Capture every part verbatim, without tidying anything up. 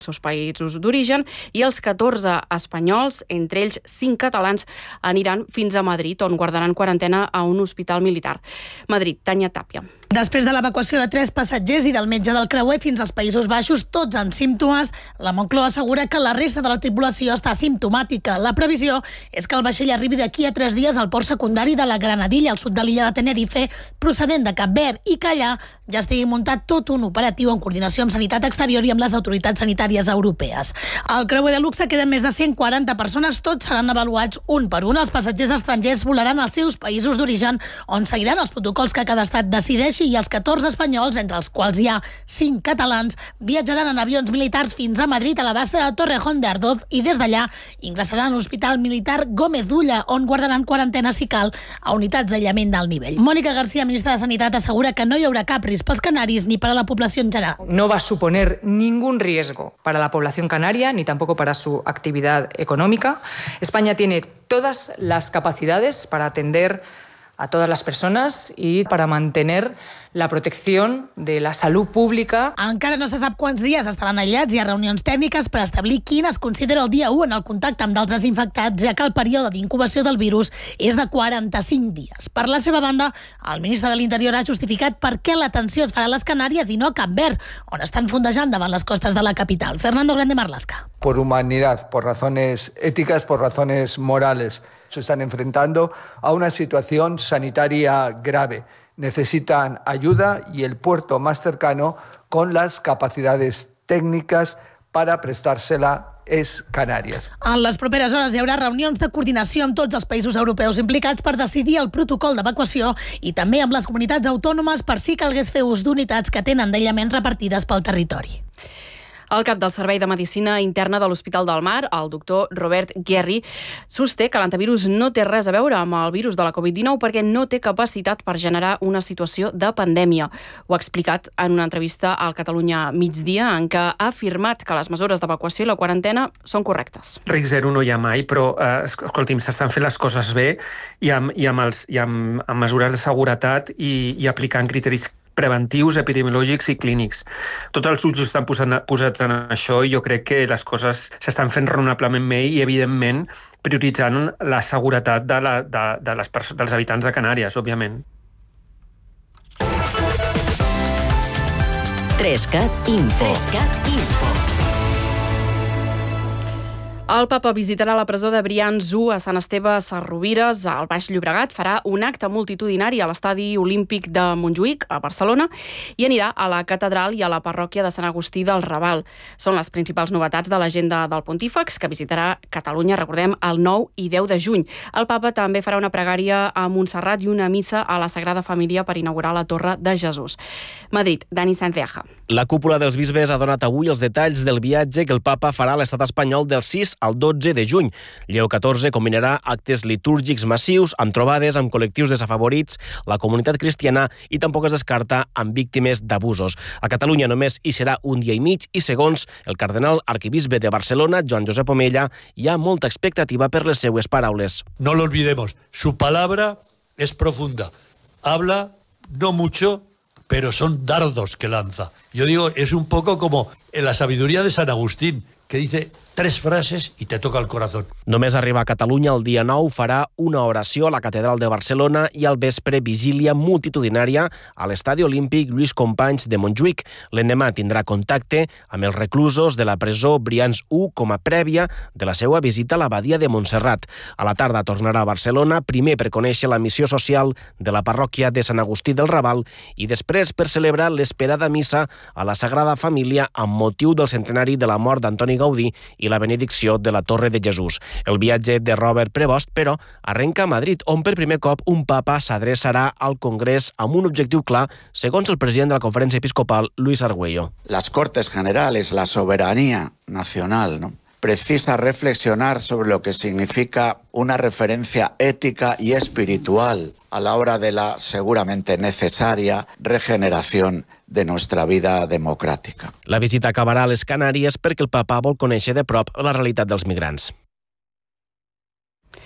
seus països d'origen, i els catorze espanyols, entre ells cinc catalans, aniran fins a Madrid, on guardaran quarantena a un hospital militar. Madrid, Tània Tàpia. Després de l'evacuació de tres passatgers i del metge del creuer fins als Països Baixos, tots amb símptomes, la Moncloa assegura que la resta de la tripulació està simptomàtica. La previsió és que el vaixell arribi d'aquí a tres dies al port secundari de la Granadilla, al sud de l'illa de Tenerife, procedent de Cap Verd, i que allà ja estigui muntat tot un operatiu en coordinació amb Sanitat Exterior i amb les autoritats sanitàries europees. Al creuer de luxe queden més de cent quaranta persones, tots seran avaluats un per un. Els passatgers estrangers volaran als seus països d'origen, on seguiran els protocols que cada estat decideixi, i els catorze espanyols, entre els quals hi ha cinc catalans, viatjaran en avions militars fins a Madrid, a la base de Torrejón de Ardoz, i des d'allà ingressaran a l'Hospital Militar Gómez d'Ulla, on guardaran quarantena, si cal, a unitats d'aïllament d'alt nivell. Mónica García, ministra de Sanitat, assegura que no hi haurà cap risc pels canaris ni para la población en general. No va a suponer ningún riesgo para la población canaria, ni tampoco para su actividad económica. España tiene todas las capacidades para atender a todas las personas y para mantener la protección de la salud pública. Encara no se sap quants dies estaran aïllats. Hi ha reunions tècniques per establir quin es considera el dia u en el contacte amb d'altres infectats, ja que el període d'incubació del virus és de quaranta-cinc dies. Per la seva banda, el ministre de l'Interior ha justificat per què l'atenció es farà a les Canàries i no a Cap Verd, on estan fondejant davant les costes de la capital. Fernando Grande Marlaska. Por humanidad, por razones éticas, por razones morales, se están enfrentando a una situación sanitaria grave. Necesitan ayuda y el puerto más cercano con las capacidades técnicas para prestársela és Canàries. En les properes hores hi haurà reunions de coordinació amb tots els països europeus implicats per decidir el protocol d'evacuació i també amb les comunitats autònomes per si calgués fer ús d'unitats que tenen d'aïllament repartides pel territori. El cap del Servei de Medicina Interna de l'Hospital del Mar, el doctor Robert Guerri, sosté que l'antivirus no té res a veure amb el virus de la covid dinou perquè no té capacitat per generar una situació de pandèmia. Ho ha explicat en una entrevista al Catalunya Migdia, en què ha afirmat que les mesures d'evacuació i la quarantena són correctes. Risc zero no hi ha mai, però eh, escolti'm, s'estan fent les coses bé i amb, i amb, els, i amb, amb mesures de seguretat i, i aplicant criteris preventius, epidemiològics i clínics. Tots els ulls estan posant, posats en això i jo crec que les coses s'estan fent raonablement bé i, evidentment, prioritzant la seguretat de la, de, de les perso- dels habitants de Canàries, òbviament. Trescat Info. Trescat Info. El papa visitarà la presó de Brians u a Sant Esteve Sesrovires, al Baix Llobregat, farà un acte multitudinari a l'Estadi Olímpic de Montjuïc, a Barcelona, i anirà a la catedral i a la parròquia de Sant Agustí del Raval. Són les principals novetats de l'agenda del Pontífex, que visitarà Catalunya, recordem, el nou i deu de juny. El papa també farà una pregària a Montserrat i una missa a la Sagrada Família per inaugurar la Torre de Jesús. Madrid, Dani Sanceja. La cúpula dels bisbes ha donat avui els detalls del viatge que el papa farà a l'estat espanyol del sis al dotze de juny. Lleó catorze combinarà actes litúrgics massius amb trobades amb col·lectius desafavorits, la comunitat cristiana i tampoc es descarta amb víctimes d'abusos. A Catalunya només hi serà un dia i mig i, segons el cardenal arquebisbe de Barcelona, Joan Josep Omella, hi ha molta expectativa per les seues paraules. No lo olvidemos, su palabra es profunda. Habla no mucho, pero son dardos que lanza. Yo digo, es un poco como en la sabiduría de San Agustín, que dice tres frases i te toca el corazón. Només arribar a Catalunya el dia nou farà una oració a la Catedral de Barcelona i al vespre vigília multitudinària a l'Estadi Olímpic Lluís Companys de Montjuïc. L'endemà tindrà contacte amb els reclusos de la presó Brians u com a prèvia de la seva visita a l'abadia de Montserrat. A la tarda tornarà a Barcelona, primer per conèixer la missió social de la parròquia de Sant Agustí del Raval i després per celebrar l'esperada missa a la Sagrada Família amb motiu del centenari de la mort d'Antoni Gaudí i la benedicció de la Torre de Jesús. El viatge de Robert Prevost, però, arrenca a Madrid, on per primer cop un papa s'adreçarà al Congrés amb un objectiu clar, segons el president de la Conferència Episcopal, Luis Argüello. Las Cortes Generales, la soberanía nacional, ¿no?, precisa reflexionar sobre lo que significa una referencia ética y espiritual a la hora de la seguramente necesaria regeneración de nuestra vida democràtica. La visita acabarà a les Canàries perquè el papa vol conèixer de prop la realitat dels migrants.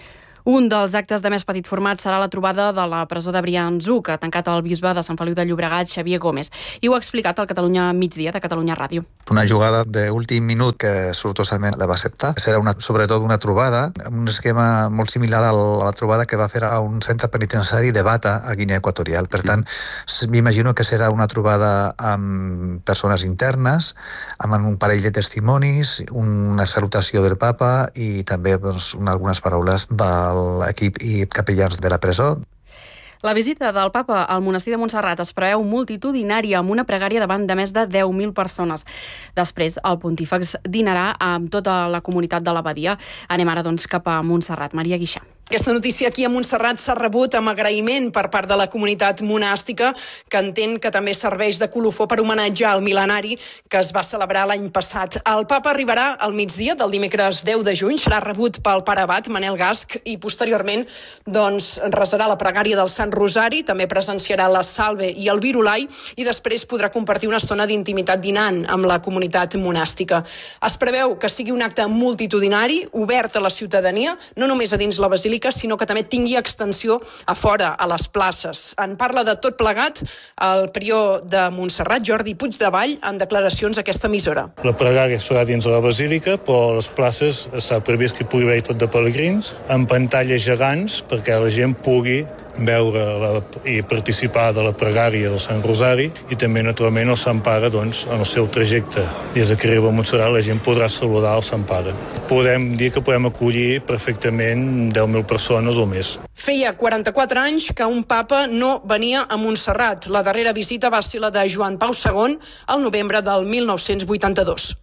Un dels actes de més petit format serà la trobada de la presó de Brians-u, que ha tancat el bisbe de Sant Feliu de Llobregat, Xavier Gómez. I ho ha explicat al Catalunya Migdia de Catalunya Ràdio. Una jugada d'últim minut que sortosament la va acceptar. Serà una, sobretot una trobada, un esquema molt similar a la trobada que va fer a un centre penitenciari de Bata, a Guinea Equatorial. Per tant, m'imagino que serà una trobada amb persones internes, amb un parell de testimonis, una salutació del papa i també doncs, algunes paraules de l'equip i capellans de la presó. La visita del papa al monestir de Montserrat es preveu multitudinària amb una pregària davant de més de deu mil persones. Després, el pontífex dinarà amb tota la comunitat de l'abadia. Anem ara doncs cap a Montserrat. Maria Guixà. Aquesta notícia aquí a Montserrat s'ha rebut amb agraïment per part de la comunitat monàstica, que entén que també serveix de colofó per homenatjar el mil·lenari que es va celebrar l'any passat. El papa arribarà al migdia del dimecres deu de juny, serà rebut pel pare abat Manel Gasc i posteriorment doncs, resarà la pregària del Sant Rosari, també presenciarà la Salve i el Virulai i després podrà compartir una estona d'intimitat dinant amb la comunitat monàstica. Es preveu que sigui un acte multitudinari, obert a la ciutadania, no només a dins la basílica, sinó que també tingui extensió a fora, a les places. En parla de tot plegat el prior de Montserrat, Jordi Puigdevall, en declaracions a aquesta emissora. La pregària es farà dins de la basílica, però a les places està previst que hi pugui haver tot de pelegrins, amb pantalles gegants perquè la gent pugui veure la, i participar de la pregària del Sant Rosari i també, naturalment, el Sant Pare, doncs, en el seu trajecte. Des que arriba a Montserrat, la gent podrà saludar el Sant Pare. Podem dir que podem acollir perfectament deu mil persones o més. Feia quaranta-quatre anys que un papa no venia a Montserrat. La darrera visita va ser la de Joan Pau segon al novembre del mil nou-cents vuitanta-dos.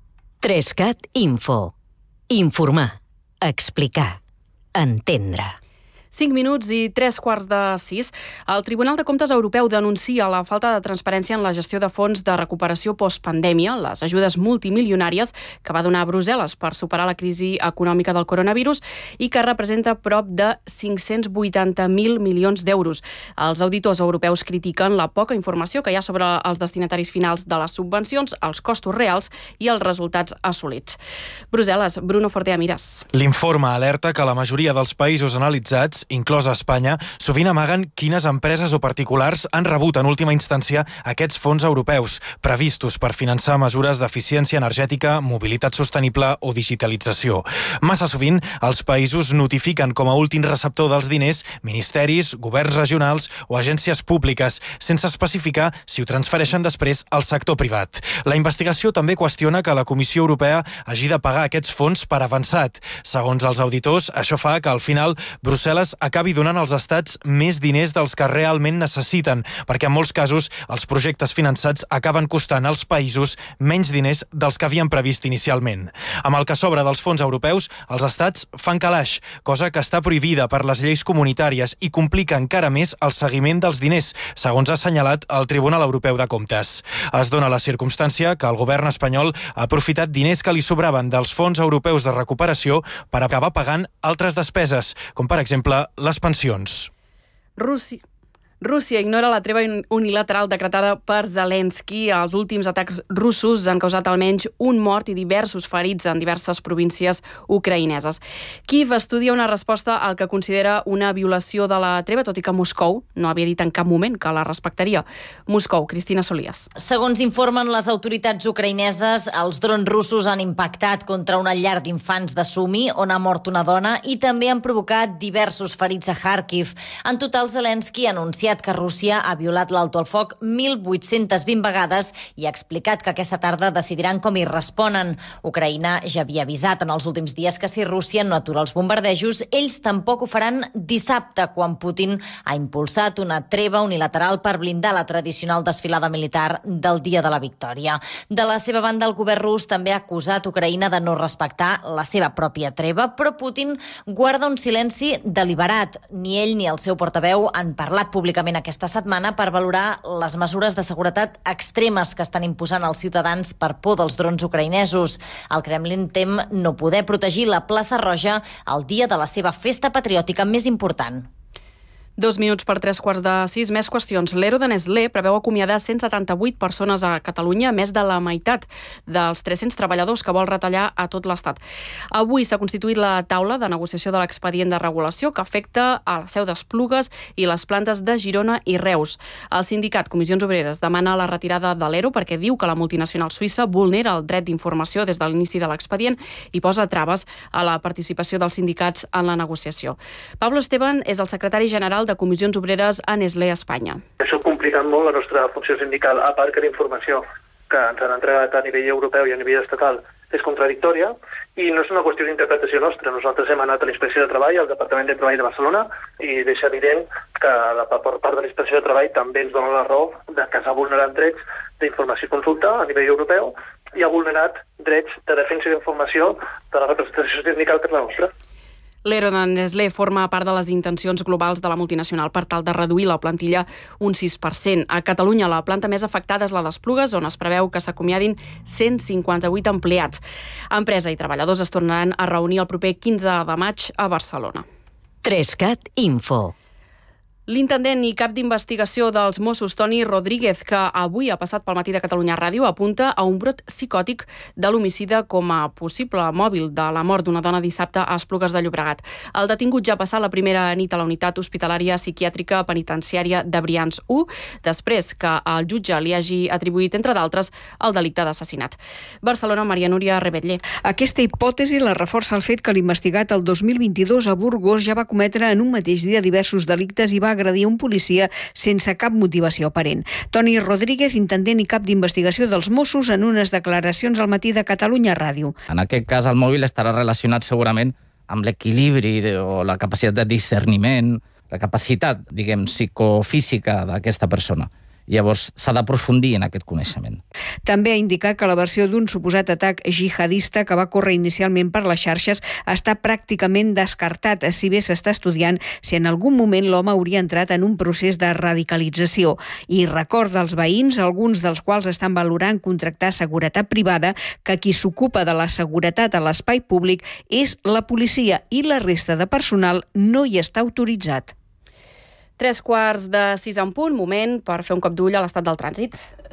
Trescat Info. Informar. Explicar. Entendre. cinc minuts i tres quarts de sis. El Tribunal de Comptes Europeu denuncia la falta de transparència en la gestió de fons de recuperació postpandèmia, les ajudes multimilionàries que va donar a Brussel·les per superar la crisi econòmica del coronavirus i que representa prop de cinc-cents vuitanta mil milions d'euros. Els auditors europeus critiquen la poca informació que hi ha sobre els destinataris finals de les subvencions, els costos reals i els resultats assolits. Brussel·les, Bruno Fortea Miras. L'informe alerta que la majoria dels països analitzats, inclosa Espanya, sovint amaguen quines empreses o particulars han rebut en última instància aquests fons europeus, previstos per finançar mesures d'eficiència energètica, mobilitat sostenible o digitalització. Massa sovint, els països notifiquen com a últim receptor dels diners ministeris, governs regionals o agències públiques, sense especificar si ho transfereixen després al sector privat. La investigació també qüestiona que la Comissió Europea hagi de pagar aquests fons per avançat. Segons els auditors, això fa que al final Brussel·les acabi donant als estats més diners dels que realment necessiten, perquè en molts casos els projectes finançats acaben costant als països menys diners dels que havien previst inicialment. Amb el que sobra dels fons europeus, els estats fan calaix, cosa que està prohibida per les lleis comunitàries i complica encara més el seguiment dels diners, segons ha assenyalat el Tribunal Europeu de Comptes. Es dona la circumstància que el govern espanyol ha aprofitat diners que li sobraven dels fons europeus de recuperació per acabar pagant altres despeses, com per exemple les pensions. Rússia. Rússia ignora la treva unilateral decretada per Zelensky. Els últims atacs russos han causat almenys un mort i diversos ferits en diverses províncies ucraïneses. Kíev estudia una resposta al que considera una violació de la treva, tot i que Moscou no havia dit en cap moment que la respectaria. Moscou, Cristina Solías. Segons informen les autoritats ucraïneses, els drons russos han impactat contra una llar d'infants de Sumi, on ha mort una dona, i també han provocat diversos ferits a Kharkiv. En total, Zelensky ha anunciat que Rússia ha violat l'alto al foc mil vuit-cents vint vegades i ha explicat que aquesta tarda decidiran com hi responen. Ucraïna ja havia avisat en els últims dies que si Rússia no atura els bombardejos, ells tampoc ho faran dissabte, quan Putin ha impulsat una treva unilateral per blindar la tradicional desfilada militar del Dia de la Victòria. De la seva banda, el govern rus també ha acusat Ucraïna de no respectar la seva pròpia treva, però Putin guarda un silenci deliberat. Ni ell ni el seu portaveu han parlat públicament aquesta setmana per valorar les mesures de seguretat extremes que estan imposant els ciutadans per por dels drons ucraïnesos. El Kremlin tem no poder protegir la plaça Roja el dia de la seva festa patriòtica més important. Dos minuts per tres quarts de sis. Més qüestions. L'Ero de Nestlé preveu acomiadar cent setanta-vuit persones a Catalunya, més de la meitat dels tres-cents treballadors que vol retallar a tot l'Estat. Avui s'ha constituït la taula de negociació de l'expedient de regulació que afecta a la seu d'Esplugues i les plantes de Girona i Reus. El sindicat Comissions Obreres demana la retirada de l'Ero perquè diu que la multinacional suïssa vulnera el dret d'informació des de l'inici de l'expedient i posa traves a la participació dels sindicats en la negociació. Pablo Esteban és el secretari general de Comissions Obreres a Nestlé Espanya. Això ha complicat molt la nostra funció sindical, a part que la informació que ens han entregat a nivell europeu i a nivell estatal és contradictòria i no és una qüestió d'interpretació nostra. Nosaltres hem anat a l'Inspecció de Treball, al Departament de Treball de Barcelona, i deixa evident que la part de l'Inspecció de Treball també ens dona la raó de que s'ha vulnerat drets d'informació i consulta a nivell europeu i ha vulnerat drets de defensa d'informació de la representació sindical que és la nostra. L'Ero de Nestlé forma part de les intencions globals de la multinacional per tal de reduir la plantilla un sis per cent. A Catalunya, la planta més afectada és la d'Esplugues, on es preveu que s'acomiadin cent cinquanta-vuit empleats. Empresa i treballadors es tornaran a reunir el proper quinze de maig a Barcelona. Trescat Info. L'intendent i cap d'investigació dels Mossos, Toni Rodríguez, que avui ha passat pel Matí de Catalunya Ràdio, apunta a un brot psicòtic de l'homicida com a possible mòbil de la mort d'una dona dissabte a Esplugues de Llobregat. El detingut ja ha passat la primera nit a la unitat hospitalària psiquiàtrica penitenciària de Brians u, després que el jutge li hagi atribuït, entre d'altres, el delicte d'assassinat. Barcelona, Maria Núria Rebetller. Aquesta hipòtesi la reforça el fet que l'investigat el dos mil vint-i-dos a Burgos ja va cometre en un mateix dia diversos delictes i va agredir un policia sense cap motivació aparent. Toni Rodríguez, intendent i cap d'investigació dels Mossos, en unes declaracions al Matí de Catalunya Ràdio. En aquest cas, el mòbil estarà relacionat segurament amb l'equilibri o la capacitat de discerniment, la capacitat, diguem, psicofísica d'aquesta persona. Llavors, s'ha d'aprofundir en aquest coneixement. També ha indicat que la versió d'un suposat atac jihadista que va córrer inicialment per les xarxes està pràcticament descartat, si bé s'està estudiant si en algun moment l'home hauria entrat en un procés de radicalització. I recorda als veïns, alguns dels quals estan valorant contractar seguretat privada, que qui s'ocupa de la seguretat a l'espai públic és la policia i la resta de personal no hi està autoritzat. Tres quarts de sis en punt, moment per fer un cop d'ull a l'estat del trànsit.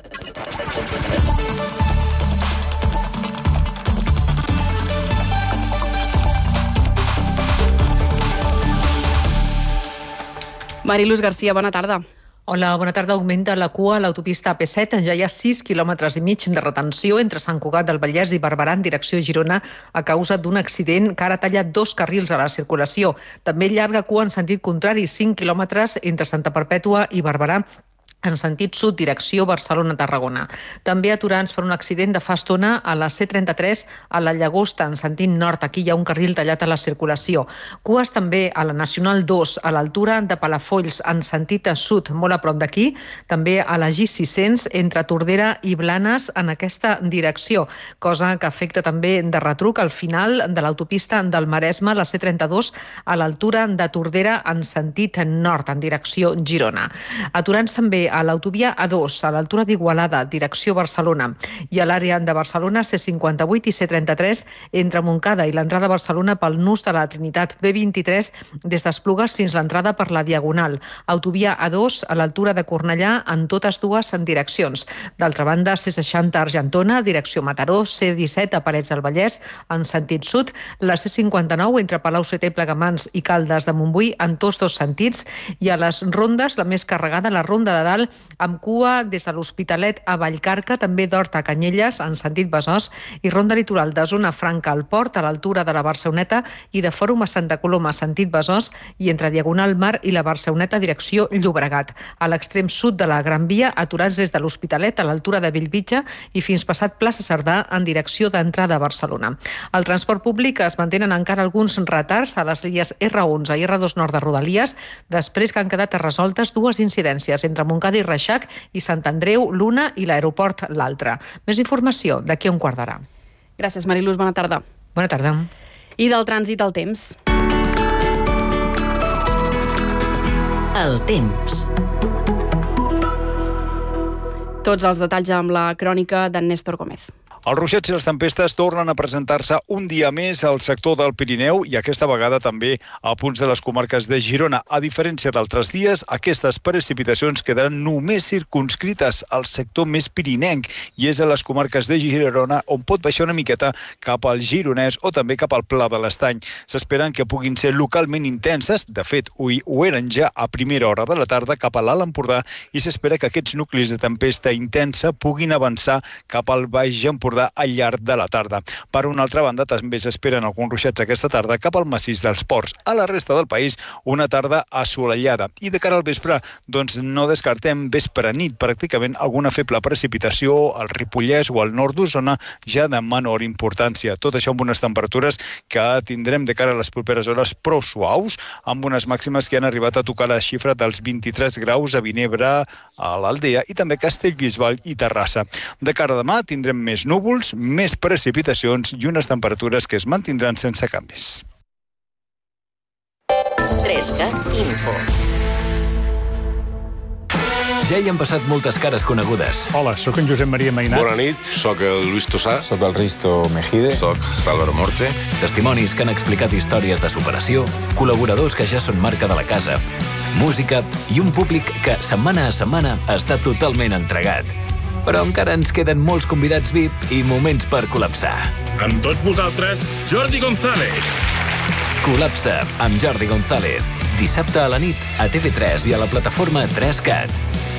Mariluz Garcia, bona tarda. Hola, bona tarda. Augmenta la cua a l'autopista A P set. Ja hi ha sis quilòmetres i mig de retenció entre Sant Cugat del Vallès i Barberà en direcció a Girona a causa d'un accident que ara talla dos carrils a la circulació. També llarga cua en sentit contrari, cinc quilòmetres entre Santa Perpètua i Barberà en sentit sud, direcció Barcelona-Tarragona. També aturants per un accident de fa estona a la C trenta-tres a la Llagosta, en sentit nord. Aquí hi ha un carril tallat a la circulació. Cues també a la Nacional dos, a l'altura de Palafolls, en sentit sud, molt a prop d'aquí. També a la G sis-cents, entre Tordera i Blanes, en aquesta direcció, cosa que afecta també de retruc al final de l'autopista del Maresme, la C trenta-dos, a l'altura de Tordera, en sentit nord, en direcció Girona. Aturants també a l'autovia A dos, a l'altura d'Igualada, direcció Barcelona, i a l'àrea de Barcelona C cinquanta-vuit i C trenta-tres entre Montcada i l'entrada a Barcelona pel nus de la Trinitat, B vint-i-tres des d'Esplugues fins l'entrada per la Diagonal, autovia A dos a l'altura de Cornellà en totes dues en direccions. D'altra banda, C seixanta Argentona, direcció Mataró, C disset a Parets del Vallès en sentit sud, la C cinquanta-nou entre Palau-Solter, Plegamans i Caldes de Montbui en tots dos sentits, i a les rondes, la més carregada, la Ronda de Dalt, amb cua des de l'Hospitalet a Vallcarca, també d'Horta a Canyelles, en sentit Besòs, i ronda litoral de Zona Franca al Port, a l'altura de la Barceloneta, i de Fòrum a Santa Coloma, sentit Besòs, i entre Diagonal Mar i la Barceloneta, direcció Llobregat. A l'extrem sud de la Gran Via, aturats des de l'Hospitalet, a l'altura de Bellvitge, i fins passat Plaça Cerdà, en direcció d'entrada a Barcelona. Al transport públic es mantenen encara alguns retards a les línies R onze i R dos nord de Rodalies, després que han quedat resoltes dues incidències entre Montcada i Reixac i Sant Andreu, l'una, i l'aeroport, l'altra. Més informació d'aquí a un quart d'hora. Gràcies, Mariluz. Bona tarda. Bona tarda. I del trànsit al temps. El temps. Tots els detalls amb la crònica d'en Néstor Gómez. Els ruixats i les tempestes tornen a presentar-se un dia més al sector del Pirineu i aquesta vegada també a punts de les comarques de Girona. A diferència d'altres dies, aquestes precipitacions quedaran només circunscrites al sector més pirinenc i és a les comarques de Girona on pot baixar una miqueta cap al Gironès o també cap al Pla de l'Estany. S'esperen que puguin ser localment intenses, de fet, ho, ho eren ja a primera hora de la tarda cap a l'Alt Empordà i s'espera que aquests nuclis de tempesta intensa puguin avançar cap al Baix Empordà al llarg de la tarda. Per una altra banda, també s'esperen alguns ruixats aquesta tarda cap al massís dels Ports. A la resta del país, una tarda assolellada. I de cara al vespre, doncs no descartem vespre nit, pràcticament alguna feble precipitació al Ripollès o al nord d'Osona, ja de menor importància. Tot això amb unes temperatures que tindrem de cara a les properes hores prou suaus, amb unes màximes que han arribat a tocar la xifra dels vint-i-tres graus a Vinebre, a l'Aldea i també Castellbisbal i Terrassa. De cara a demà tindrem més núvols, més precipitacions i unes temperatures que es mantindran sense canvis. trescat Info. Ja hi han passat moltes cares conegudes. Hola, sóc en Josep Maria Mainat. Bona nit, sóc el Luis Tossà. Sóc el Risto Mejide. Sóc l'Álvaro Morte. Testimonis que han explicat històries de superació, col·laboradors que ja són marca de la casa, música i un públic que setmana a setmana està totalment entregat. Però encara ens queden molts convidats V I P i moments per col·lapsar. Amb tots vosaltres, Jordi González. Col·lapsa amb Jordi González. Dissabte a la nit a T V tres i a la plataforma tres cat.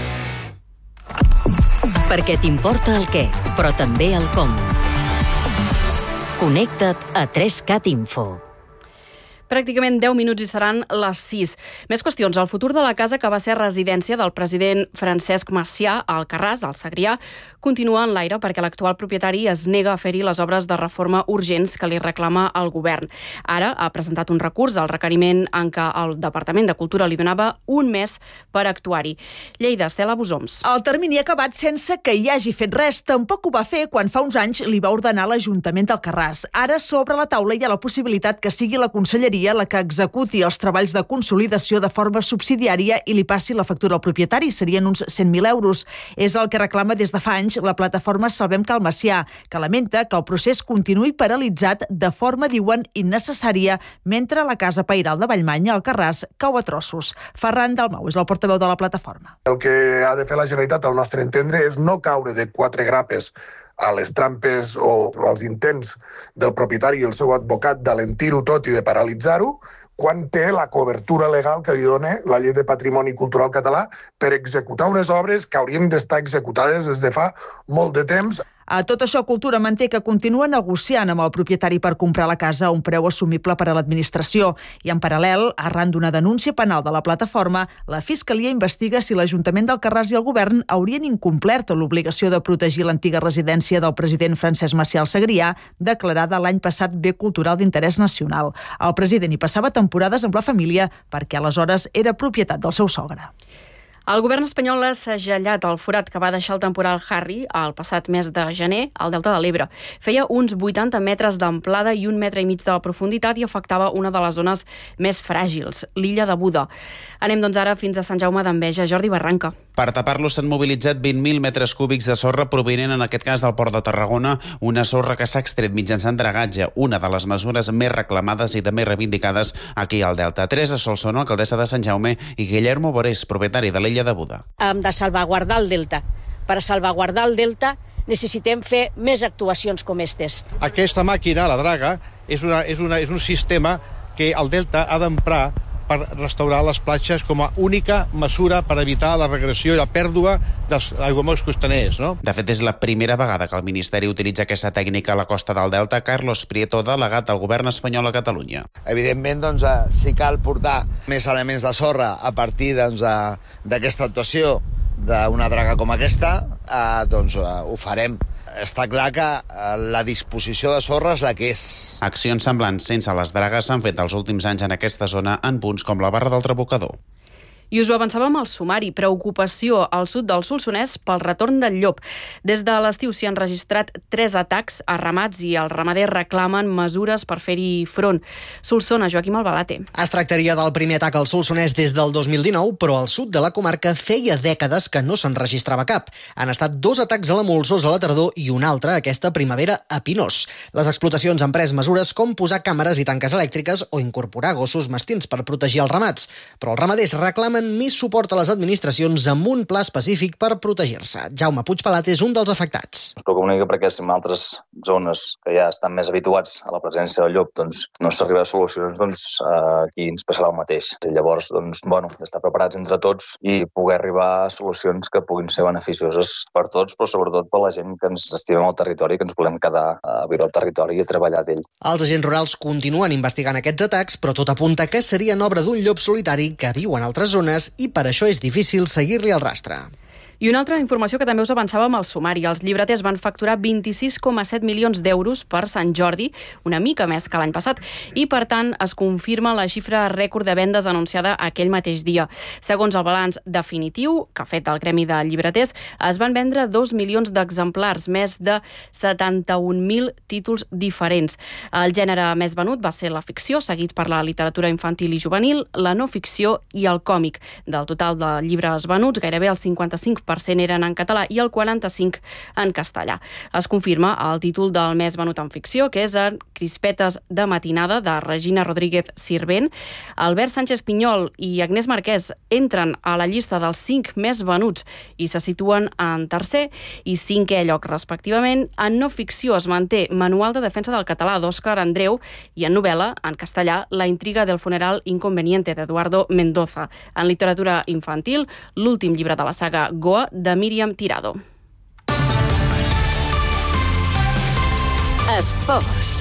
Perquè t'importa el què, però també el com. Connecta't a tres cat Info. Pràcticament deu minuts i seran les sis. Més qüestions. El futur de la casa que va ser residència del president Francesc Macià a Alcarràs, al Segrià, continua en l'aire perquè l'actual propietari es nega a fer-hi les obres de reforma urgents que li reclama el govern. Ara ha presentat un recurs al requeriment en què el Departament de Cultura li donava un mes per actuar-hi. Lleida, Estela Bosoms. El termini ha acabat sense que hi hagi fet res. Tampoc ho va fer quan fa uns anys li va ordenar l'Ajuntament d'Alcarràs. Ara, sobre la taula hi ha la possibilitat que sigui la Conselleria la que executi els treballs de consolidació de forma subsidiària i li passi la factura al propietari. Serien uns cent mil euros. És el que reclama des de fa anys la plataforma Salvem Cal Macià, que lamenta que el procés continuï paralitzat de forma, diuen, innecessària, mentre la casa pairal de Vallmanya, al Alcarràs, cau a trossos. Ferran Dalmau és el portaveu de la plataforma. El que ha de fer la Generalitat, al nostre entendre, és no caure de quatre grapes a les trampes o als intents del propietari i el seu advocat d'alentir-ho tot i de paralitzar-ho, quan té la cobertura legal que li dona la Llei de Patrimoni Cultural Català per executar unes obres que haurien d'estar executades des de fa molt de temps. A tot això, Cultura manté que continua negociant amb el propietari per comprar la casa a un preu assumible per a l'administració. I en paral·lel, arran d'una denúncia penal de la plataforma, la Fiscalia investiga si l'Ajuntament d'Alcarràs i el Govern haurien incomplert l'obligació de protegir l'antiga residència del president Francesc Macià al Segrià, declarada l'any passat bé cultural d'interès nacional. El president hi passava temporades amb la família perquè aleshores era propietat del seu sogre. El govern espanyol ha segellat el forat que va deixar el temporal Harry el passat mes de gener al Delta de l'Ebre. Feia uns vuitanta metres d'amplada i un metre i mig de profunditat i afectava una de les zones més fràgils, l'illa de Buda. Anem doncs ara fins a Sant Jaume d'Enveja. Jordi Barranca. Per tapar-lo s'han mobilitzat vint mil metres cúbics de sorra provinent en aquest cas del Port de Tarragona, una sorra que s'ha extret mitjançant dragatge, una de les mesures més reclamades i també reivindicades aquí al Delta. Teresa Solsona, alcaldessa de Sant Jaume, i Guillermo Borés, propietari de l'illa de Buda. Hem de salvaguardar el delta. Per salvaguardar el delta necessitem fer més actuacions com aquestes. Aquesta màquina, la draga, és, una, és, una, és un sistema que el delta ha d'emprar per restaurar les platges com a única mesura per evitar la regressió i la pèrdua dels aiguamolls costaners, no? De fet, és la primera vegada que el Ministeri utilitza aquesta tècnica a la costa del Delta. Carlos Prieto, delegat del govern espanyol a Catalunya. Evidentment, doncs, si cal portar més elements de sorra a partir doncs, d'aquesta actuació d'una draga com aquesta, eh, doncs eh, ho farem. Està clar que la disposició de sorra és la que és. Accions semblants sense les dragues s'han fet els últims anys en aquesta zona en punts com la Barra del Trabucador. I us ho avançàvem al sumari. Preocupació al sud del Solsonès pel retorn del llop. Des de l'estiu s'hi han registrat tres atacs a ramats i els ramaders reclamen mesures per fer-hi front. Solsona, Joaquim Albalate. Es tractaria del primer atac al Solsonès des del dos mil dinou, però al sud de la comarca feia dècades que no se'n registrava cap. Han estat dos atacs a la Molsosa a la tardor i un altre aquesta primavera a Pinós. Les explotacions han pres mesures com posar càmeres i tanques elèctriques o incorporar gossos mastins per protegir els ramats. Però els ramaders reclamen més suport a les administracions amb un pla específic per protegir-se. Jaume Puigpelat és un dels afectats. Es preocupa una mica perquè si en altres zones que ja estan més habituats a la presència del llop doncs, no s'arriba a solucions, doncs aquí ens passarà el mateix. I llavors, doncs, bueno, estar preparats entre tots i poder arribar a solucions que puguin ser beneficioses per tots, però sobretot per la gent que ens estimem al territori, que ens volem quedar a viure al territori i a treballar d'ell. Els agents rurals continuen investigant aquests atacs, però tot apunta que serien obra d'un llop solitari que viu en altres zones i per això és difícil seguir-li el rastre. I una altra informació que també us avançàvem al sumari. Els llibreters van facturar vint-i-sis coma set milions d'euros per Sant Jordi, una mica més que l'any passat, i per tant es confirma la xifra rècord de vendes anunciada aquell mateix dia. Segons el balanç definitiu que ha fet el Gremi de Llibreters, es van vendre dos milions d'exemplars, més de setanta-un mil títols diferents. El gènere més venut va ser la ficció, seguit per la literatura infantil i juvenil, la no ficció i el còmic. Del total de llibres venuts, gairebé el cinquanta-cinc per cent eren en català i el quaranta-cinc per cent en castellà. Es confirma el títol del més venut en ficció, que és en Crispetes de matinada, de Regina Rodríguez Sirvent. Albert Sánchez Pinyol i Agnès Marquès entren a la llista dels cinc més venuts i se situen en tercer i cinquè lloc, respectivament. En no ficció es manté Manual de defensa del català, d'Òscar Andreu, i en novel·la, en castellà, La intriga del funeral inconveniente, d'Eduardo Mendoza. En literatura infantil, l'últim llibre de la saga Goa, de Míriam Tirado. Esports.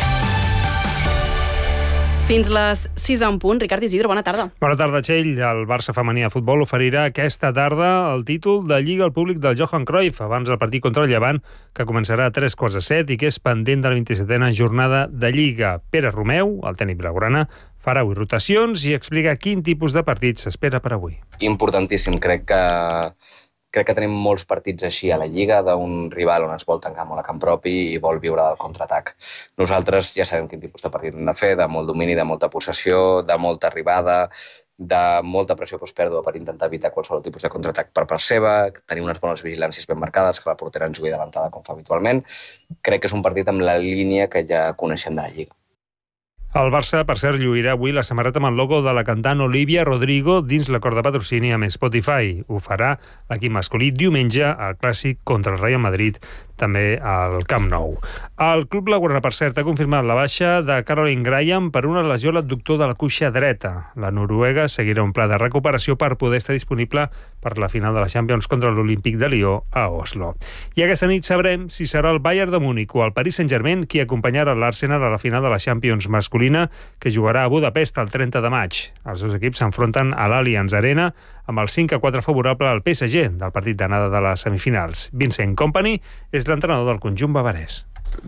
Fins les sis en punt. Ricard Isidro, bona tarda. Bona tarda, Txell. El Barça femení de futbol oferirà aquesta tarda el títol de Lliga al públic del Johan Cruyff abans del partit contra el Llevant, que començarà a tres quarts de set i que és pendent de la vint-i-setena jornada de Lliga. Pere Romeu, el tècnic blaugrana, farà avui rotacions i explica quin tipus de partit s'espera per avui. Importantíssim. Crec que Crec que tenim molts partits així a la Lliga, d'un rival on es vol tancar molt a camp propi i vol viure del contraatac. Nosaltres ja sabem quin tipus de partit hem de fer, de molt domini, de molta possessió, de molta arribada, de molta pressió postpèrdua per intentar evitar qualsevol tipus de contraatac per part seva, tenir unes bones vigilàncies ben marcades, que la portera ens jugui d'avançada com fa habitualment. Crec que és un partit amb la línia que ja coneixem de la Lliga. El Barça, per cert, lluirà avui la samarreta amb el logo de la cantant Olivia Rodrigo dins l'acord de patrocini amb Spotify. Ho farà l'equip masculí diumenge al clàssic contra el Real Madrid, també al Camp Nou. El club blaugrana, per cert, ha confirmat la baixa de Caroline Graham per una lesió a l'adductor de la cuixa dreta. La noruega seguirà un pla de recuperació per poder estar disponible per la final de la Champions contra l'Olímpic de Lió a Oslo. I aquesta nit sabrem si serà el Bayern de Múnich o el Paris Saint-Germain qui acompanyarà l'Arsenal a la final de la Champions masculina, que jugarà a Budapest el trenta de maig. Els dos equips s'enfronten a l'Allianz Arena amb el cinc a quatre favorable al P S G del partit d'anada de les semifinals. Vincent Kompany és l'entrenador del conjunt bavarès.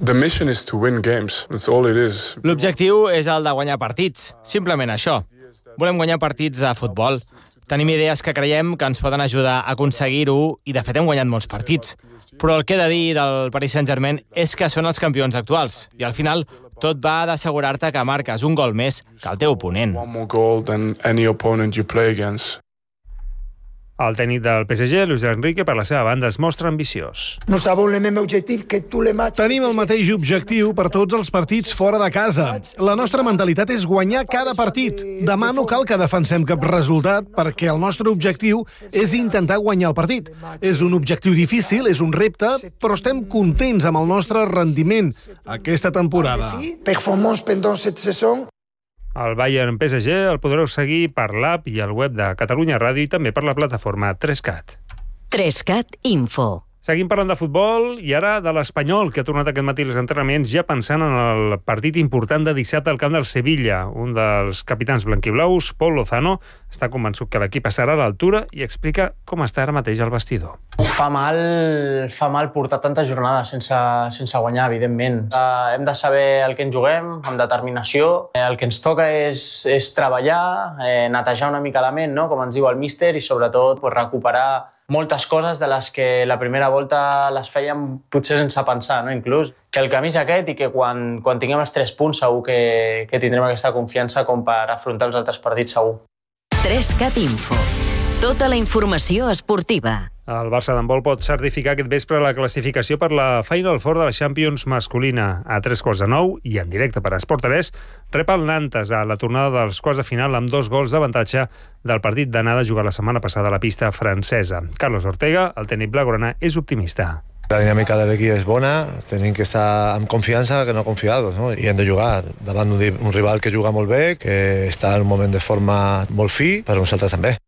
L'objectiu és el de guanyar partits, simplement això. Volem guanyar partits de futbol. Tenim idees que creiem que ens poden ajudar a aconseguir-ho i de fet hem guanyat molts partits. Però el que he de dir del Paris Saint-Germain és que són els campions actuals i al final tot va d'assegurar-te que marques un gol més que el teu oponent. El tècnic del P S G, Luis Enrique, per la seva banda, es mostra ambiciós. Tenim el mateix objectiu per tots els partits fora de casa. La nostra mentalitat és guanyar cada partit. Demà no cal que defensem cap resultat perquè el nostre objectiu és intentar guanyar el partit. És un objectiu difícil, és un repte, però estem contents amb el nostre rendiment aquesta temporada. El Bayern P S G el podreu seguir per l'app i el web de Catalunya Ràdio i també per la plataforma tres cat. tres cat Info. Seguim parlant de futbol i ara de l'Espanyol, que ha tornat aquest matí als entrenaments ja pensant en el partit important de dissabte al camp del Sevilla. Un dels capitans blanquiblaus, Pol Lozano, està convençut que l'equip estarà a l'altura i explica com està ara mateix al vestidor. Fa mal, fa mal portar tantes jornades sense, sense guanyar, evidentment. Uh, hem de saber el que ens juguem, amb determinació. El que ens toca és, és treballar, eh, netejar una mica la ment, no? Com ens diu el míster, i sobretot pues, recuperar moltes coses de les que la primera volta les fèiem potser sense pensar, no? Inclús que el camí és aquest i que quan, quan tinguem els tres punts segur que, que tindrem aquesta confiança com per afrontar els altres partits segur. tres cat Info. Tota la informació esportiva. El Barça d'handbol pot certificar aquest vespre la classificació per la Final Four de la Champions masculina. A tres quarts de nou i en directe per Esport tres, rep el Nantes a la tornada dels quarts de final amb dos gols d'avantatge del partit d'anada jugat la setmana passada a la pista francesa. Carlos Ortega, el tècnic blaugrana, és optimista. La dinàmica de l'equip és bona, tenim que estar amb confiança que no confiados, no? I hem de jugar davant un rival que juga molt bé, que està en un moment de forma molt fi, però nosaltres també.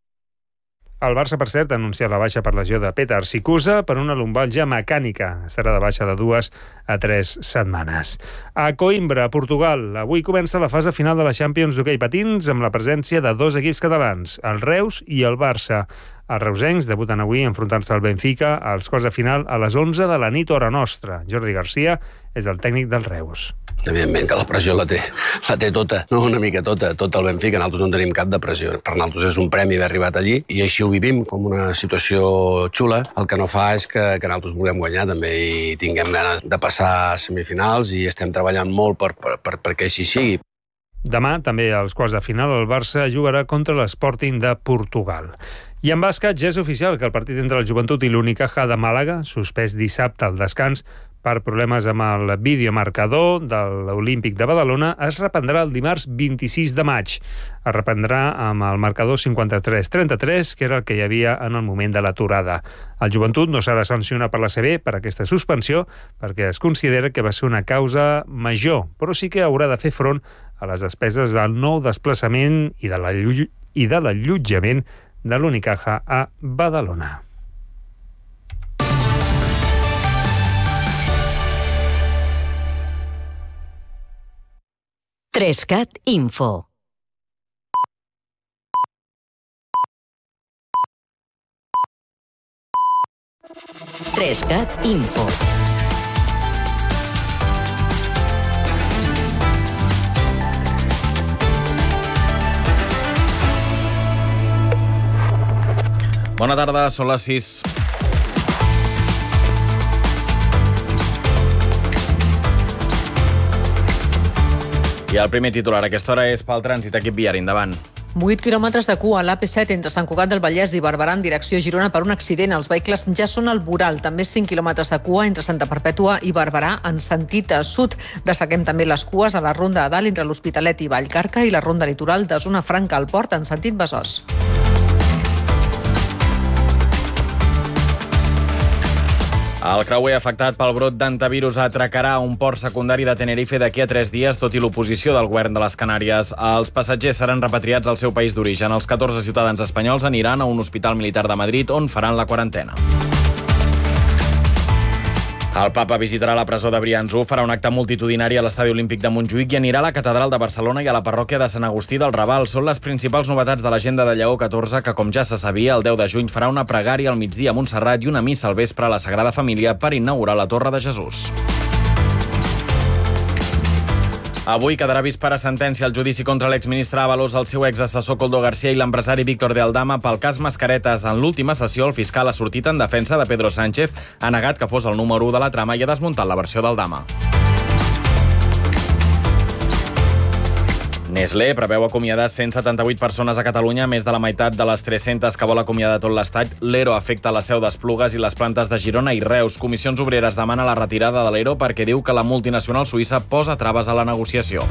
El Barça, per cert, ha anunciat la baixa per lesió de Petar Sikusa per una lumbalgia mecànica. Estarà de baixa de dues a tres setmanes. A Coimbra, Portugal, avui comença la fase final de la Champions d'hoquei patins amb la presència de dos equips catalans, el Reus i el Barça. Els reusencs debuten avui enfrontant-se al Benfica als quarts de final a les onze de la nit hora nostra. Jordi Garcia és el tècnic del Reus. Evidentment que la pressió la té, la té tota, no una mica tota, tot el Benfica. Nosaltres no en tenim cap de pressió. Per nosaltres és un premi haver arribat allí i així ho vivim com una situació xula. El que no fa és que, que nosaltres vulguem guanyar també i tinguem ganes de passar a semifinals i estem treballant molt per, per, per, perquè així sigui. Demà, també als quarts de final, el Barça jugarà contra l'Sporting de Portugal. I en bàsquet ja és oficial que el partit entre el Joventut i l'Unicaja de Màlaga, suspès dissabte al descans per problemes amb el videomarcador de l'Olímpic de Badalona, es reprendrà el dimarts vint-i-sis de maig. Es reprendrà amb el marcador cinquanta-tres trenta-tres, que era el que hi havia en el moment de l'aturada. El Joventut no serà sancionat per la C B per aquesta suspensió, perquè es considera que va ser una causa major, però sí que haurà de fer front a les despeses del nou desplaçament i de l'allotjament de l'Unicaja a Badalona. tres cat Info. tres cat Info. Bona tarda, són les sis. I el primer titular a aquesta hora és pel trànsit, equip viari, endavant. vuit quilòmetres de cua a l'A P set entre Sant Cugat del Vallès i Barberà en direcció Girona per un accident. Els vehicles ja són al voral. També cinc quilòmetres de cua entre Santa Perpètua i Barberà en sentit sud. Destaquem també les cues a la ronda a dalt entre l'Hospitalet i Vallcarca i la ronda litoral de Zona Franca al Port en sentit Besòs. El creuer afectat pel brot d'antivirus atracarà un port secundari de Tenerife d'aquí a tres dies, tot i l'oposició del govern de les Canàries. Els passatgers seran repatriats al seu país d'origen. Els catorze ciutadans espanyols aniran a un hospital militar de Madrid on faran la quarantena. El papa visitarà la presó de Brians-u, farà un acte multitudinari a l'Estadi Olímpic de Montjuïc i anirà a la Catedral de Barcelona i a la parròquia de Sant Agustí del Raval. Són les principals novetats de l'agenda de Lleó catorze, que, com ja se sabia, el deu de juny farà una pregària al migdia a Montserrat i una missa al vespre a la Sagrada Família per inaugurar la Torre de Jesús. Avui quedarà vist per a sentència el judici contra l'exministre Ábalos, el seu exassessor Koldo García i l'empresari Víctor de Aldama pel cas Mascaretes. En l'última sessió, el fiscal ha sortit en defensa de Pedro Sánchez, ha negat que fos el número u de la trama i ha desmuntat la versió d'Aldama. Nestlé preveu acomiadar cent setanta-vuit persones a Catalunya, més de la meitat de les tres-centes que vol acomiadar tot l'estat. L'Ero afecta la seu d'Esplugues i les plantes de Girona i Reus. Comissions Obreres demana la retirada de l'Ero perquè diu que la multinacional suïssa posa traves a la negociació.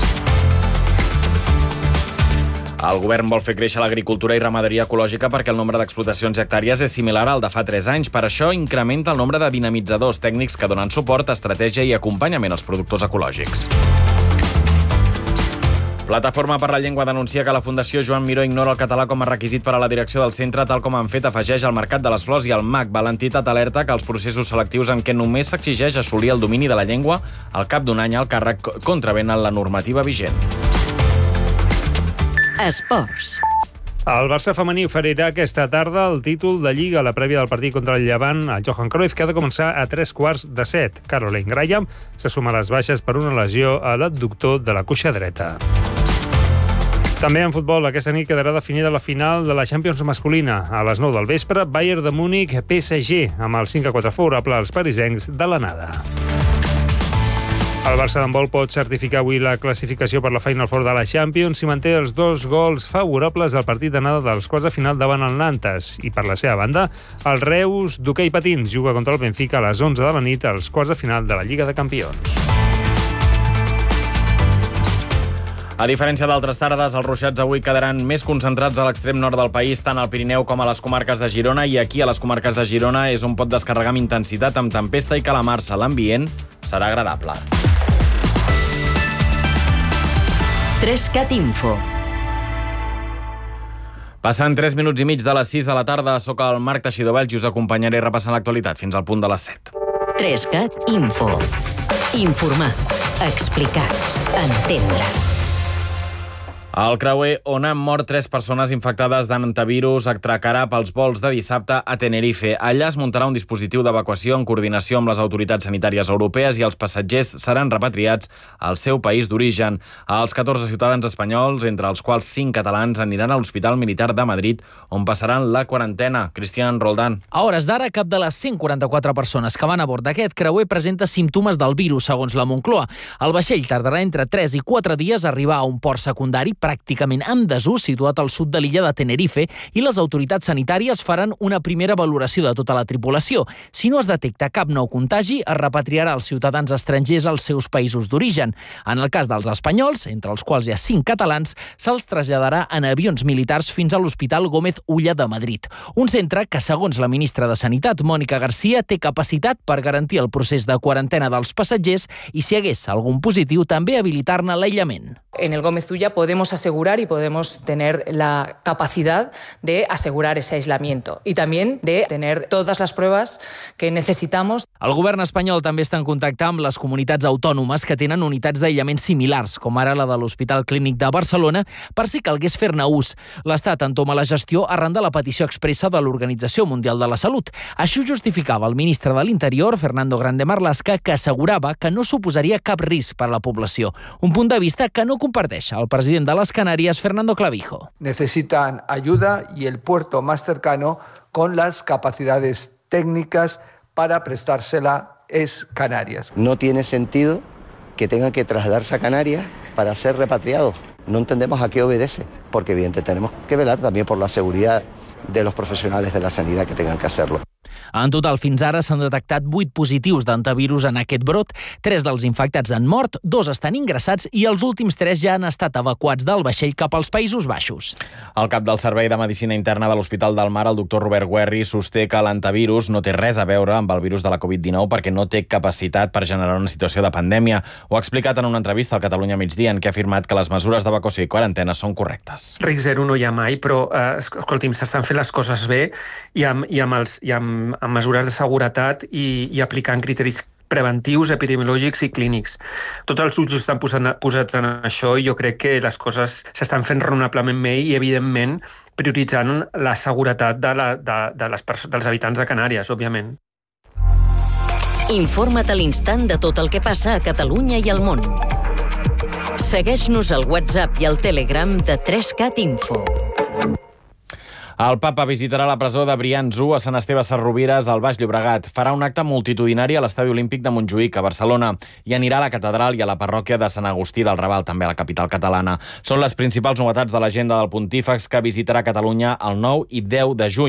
El govern vol fer créixer l'agricultura i ramaderia ecològica perquè el nombre d'explotacions i hectàrees és similar al de fa tres anys. Per això incrementa el nombre de dinamitzadors tècnics que donen suport, estratègia i acompanyament als productors ecològics. Plataforma per la Llengua denuncia que la Fundació Joan Miró ignora el català com a requisit per a la direcció del centre, tal com han fet afegeix al Mercat de les Flors i al M A C. L'entitat alerta que els processos selectius en què només s'exigeix assolir el domini de la llengua al cap d'un any al càrrec contravenen la normativa vigent. Esports. El Barça femení oferirà aquesta tarda el títol de Lliga a la prèvia del partit contra el Llevant a Johan Cruyff, que ha de començar a tres quarts de set. Caroline Graham se suma a les baixes per una lesió a l'adductor de la cuixa dreta. També en futbol, aquesta nit quedarà definida la final de la Champions masculina. A les nou del vespre, Bayern de Múnich P S G, amb el cinc a quatre favorable als parisencs de l'anada. El Barça d'handbol pot certificar avui la classificació per la Final Four de la Champions si manté els dos gols favorables al partit d'anada dels quarts de final davant el Nantes. I per la seva banda, el Reus d'hoquei patins juga contra el Benfica a les onze de la nit als quarts de final de la Lliga de Campions. A diferència d'altres tardes, els ruixats avui quedaran més concentrats a l'extrem nord del país, tant al Pirineu com a les comarques de Girona, i aquí a les comarques de Girona és on pot descarregar amb intensitat amb tempesta i calamarsa. L'ambient serà agradable. tres cat Info. Passant tres minuts i mig de les sis de la tarda, soc el Marc Teixidor Valls i us acompanyaré repassant l'actualitat fins al punt de les set. tres cat Info. Informar, explicar, entendre. El creuer on han mort tres persones infectades d'antivirus atracarà pels vols de dissabte a Tenerife. Allà es muntarà un dispositiu d'evacuació en coordinació amb les autoritats sanitàries europees i els passatgers seran repatriats al seu país d'origen. Els catorze ciutadans espanyols, entre els quals cinc catalans, aniran a l'Hospital Militar de Madrid, on passaran la quarantena. Cristian Roldán. A hores d'ara, cap de les cent quaranta-quatre persones que van a bord d'aquest creuer presenta símptomes del virus, segons la Moncloa. El vaixell tardarà entre tres i quatre dies a arribar a un port secundari pràcticament en desús situat al sud de l'illa de Tenerife i les autoritats sanitàries faran una primera valoració de tota la tripulació. Si no es detecta cap nou contagi, es repatriarà els ciutadans estrangers als seus països d'origen. En el cas dels espanyols, entre els quals hi ha cinc catalans, se'ls traslladarà en avions militars fins a l'Hospital Gómez Ulla de Madrid. Un centre que, segons la ministra de Sanitat, Mònica García, té capacitat per garantir el procés de quarantena dels passatgers i, si hi hagués algun positiu, també habilitar-ne l'aïllament. En el Gómez Ulla podemos asegurar y podemos tener la capacidad de asegurar ese aislamiento y también de tener todas las pruebas que necesitamos. El govern espanyol també està en contacte amb les comunitats autònomes que tenen unitats d'aïllament similars, com ara la de l'Hospital Clínic de Barcelona, per si calgués fer-ne ús. L'Estat entoma la gestió arran de la petició expressa de l'Organització Mundial de la Salut. Així ho justificava el ministre de l'Interior, Fernando Grande Marlaska, que assegurava que no suposaria cap risc per a la població. Un punt de vista que no comparteix el president de les Canàries, Fernando Clavijo. Necesitan ayuda y el puerto más cercano con las capacidades técnicas para prestársela es Canarias. No tiene sentido que tengan que trasladarse a Canarias para ser repatriados. No entendemos a qué obedece, porque evidentemente tenemos que velar también por la seguridad de los profesionales de la sanidad que tengan que hacerlo. En total, fins ara s'han detectat vuit positius d'antivirus en aquest brot. Tres dels infectats han mort, dos estan ingressats i els últims tres ja han estat evacuats del vaixell cap als Països Baixos. El cap del Servei de Medicina Interna de l'Hospital del Mar, el doctor Robert Guerri, sosté que l'antivirus no té res a veure amb el virus de la covid dinou perquè no té capacitat per generar una situació de pandèmia. Ho ha explicat en una entrevista al Catalunya Migdia, en què ha afirmat que les mesures d'evacuació i quarantena són correctes. Risc zero no hi ha mai, però eh, escolti'm, s'estan fent les coses bé i amb, i amb, els, i amb, amb mesures de seguretat i, i aplicant criteris preventius, epidemiològics i clínics. Tots els ulls estan posant, posats en això i jo crec que les coses s'estan fent raonablement bé i, evidentment, prioritzant la seguretat de la, de, de les dels habitants de Canàries, òbviament. Informa't a l'instant de tot el que passa a Catalunya i al món. Segueix-nos al WhatsApp i al Telegram de tres cat Info. El papa visitarà la presó de Brians u a Sant Esteve Sesrovires, al Baix Llobregat. Farà un acte multitudinari a l'Estadi Olímpic de Montjuïc, a Barcelona, i anirà a la catedral i a la parròquia de Sant Agustí del Raval, també a la capital catalana. Són les principals novetats de l'agenda del Pontífex, que visitarà Catalunya el nou i deu de juny.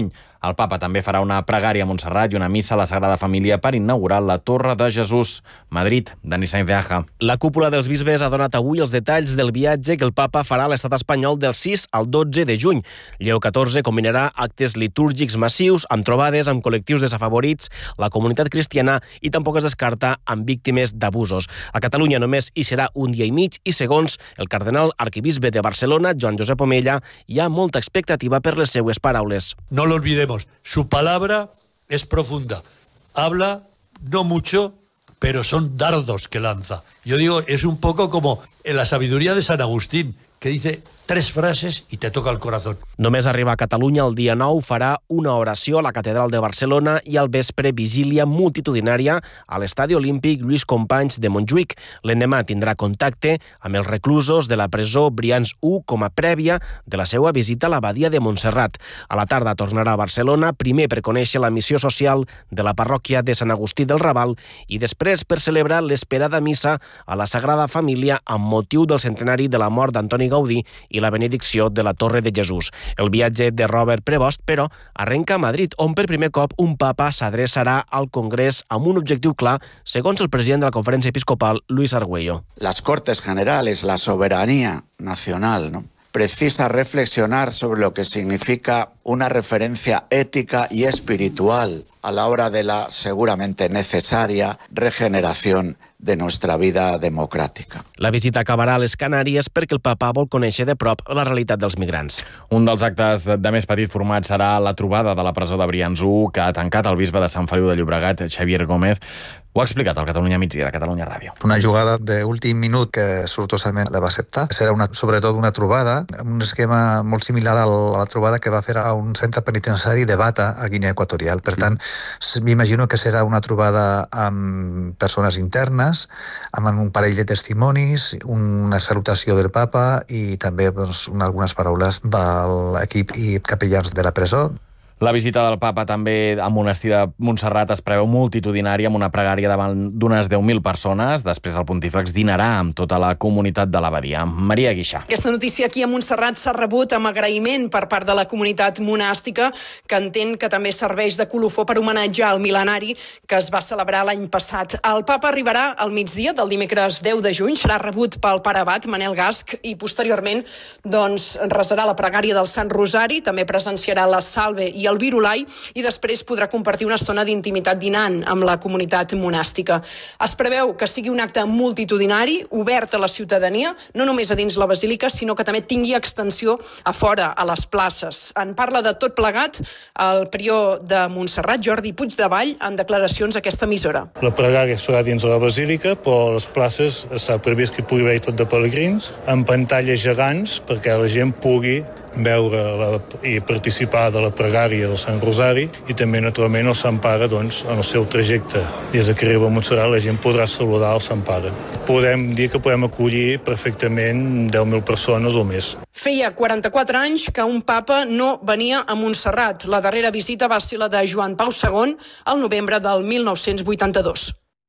El papa també farà una pregària a Montserrat i una missa a la Sagrada Família per inaugurar la Torre de Jesús. Madrid, Dani Sainz de Aja. La cúpula dels bisbes ha donat avui els detalls del viatge que el papa farà a l'estat espanyol del sis al dotze de juny. Lleó catorze combinarà actes litúrgics massius amb trobades amb col·lectius desafavorits, la comunitat cristiana i tampoc es descarta amb víctimes d'abusos. A Catalunya només hi serà un dia i mig i, segons el cardenal arquebisbe de Barcelona, Joan Josep Omella, hi ha molta expectativa per les seues paraules. No lo olvidemos, su palabra es profunda. Habla no mucho, pero son dardos que lanza. Yo digo, es un poco como en la sabiduría de San Agustín, que dice tres frases i te toca el corazón. Només arribar a Catalunya el dia nou farà una oració a la Catedral de Barcelona i al vespre vigília multitudinària a l'Estadi Olímpic Lluís Companys de Montjuïc. L'endemà tindrà contacte amb els reclusos de la presó Brians u com a prèvia de la seva visita a l'abadia de Montserrat. A la tarda tornarà a Barcelona, primer per conèixer la missió social de la parròquia de Sant Agustí del Raval i després per celebrar l'esperada missa a la Sagrada Família amb motiu del centenari de la mort d'Antoni Gaudí i la benedicció de la Torre de Jesús. El viatge de Robert Prevost, però, arrenca a Madrid, on per primer cop un papa s'adreçarà al Congrés amb un objectiu clar, segons el president de la Conferència Episcopal, Luis Argüello. Las Cortes Generales, la soberanía nacional, ¿no?, precisa reflexionar sobre lo que significa una referencia ética y espiritual a la hora de la seguramente necesaria regeneración de nuestra vida democràtica. La visita acabarà a les Canàries perquè el papa vol conèixer de prop la realitat dels migrants. Un dels actes de més petit format serà la trobada de la presó de Brians u, que ha tancat el bisbe de Sant Feliu de Llobregat, Xavier Gómez. Ho ha explicat al Catalunya Migdia de Catalunya Ràdio. Una jugada d'últim minut que sortosament la va acceptar. Serà una, sobretot una trobada, un esquema molt similar a la trobada que va fer a un centre penitenciari de Bata, a Guinea Equatorial. Per tant, m'imagino que serà una trobada amb persones internes, amb un parell de testimonis, una salutació del papa i també doncs, algunes paraules de l'equip i capellans de la presó. La visita del papa també al monestir de Montserrat es preveu multitudinària amb una pregària davant d'unes deu mil persones. Després el pontífex dinarà amb tota la comunitat de l'abadia. Maria Guixà. Aquesta notícia aquí a Montserrat s'ha rebut amb agraïment per part de la comunitat monàstica, que entén que també serveix de colofó per homenatjar el mil·lenari que es va celebrar l'any passat. El papa arribarà al migdia del dimecres deu de juny, serà rebut pel pare abat Manel Gasc i posteriorment doncs, resarà la pregària del Sant Rosari, també presenciarà la Salve i el Virulai i després podrà compartir una estona d'intimitat dinant amb la comunitat monàstica. Es preveu que sigui un acte multitudinari, obert a la ciutadania, no només a dins la basílica, sinó que també tingui extensió a fora, a les places. En parla de tot plegat el prior de Montserrat, Jordi Puigdevall, en declaracions a aquesta emissora. La pregària es farà dins de la basílica, però a les places està previst que hi pugui haver tot de pelegrins, amb pantalles gegants perquè la gent pugui veure la, i participar de la pregària del Sant Rosari i també, naturalment, el Sant Pare, doncs, en el seu trajecte. Des que arriba a Montserrat, la gent podrà saludar el Sant Pare. Podem dir que podem acollir perfectament deu mil persones o més. Feia quaranta-quatre anys que un papa no venia a Montserrat. La darrera visita va ser la de Joan Pau segon al novembre del mil nou-cents vuitanta-dos.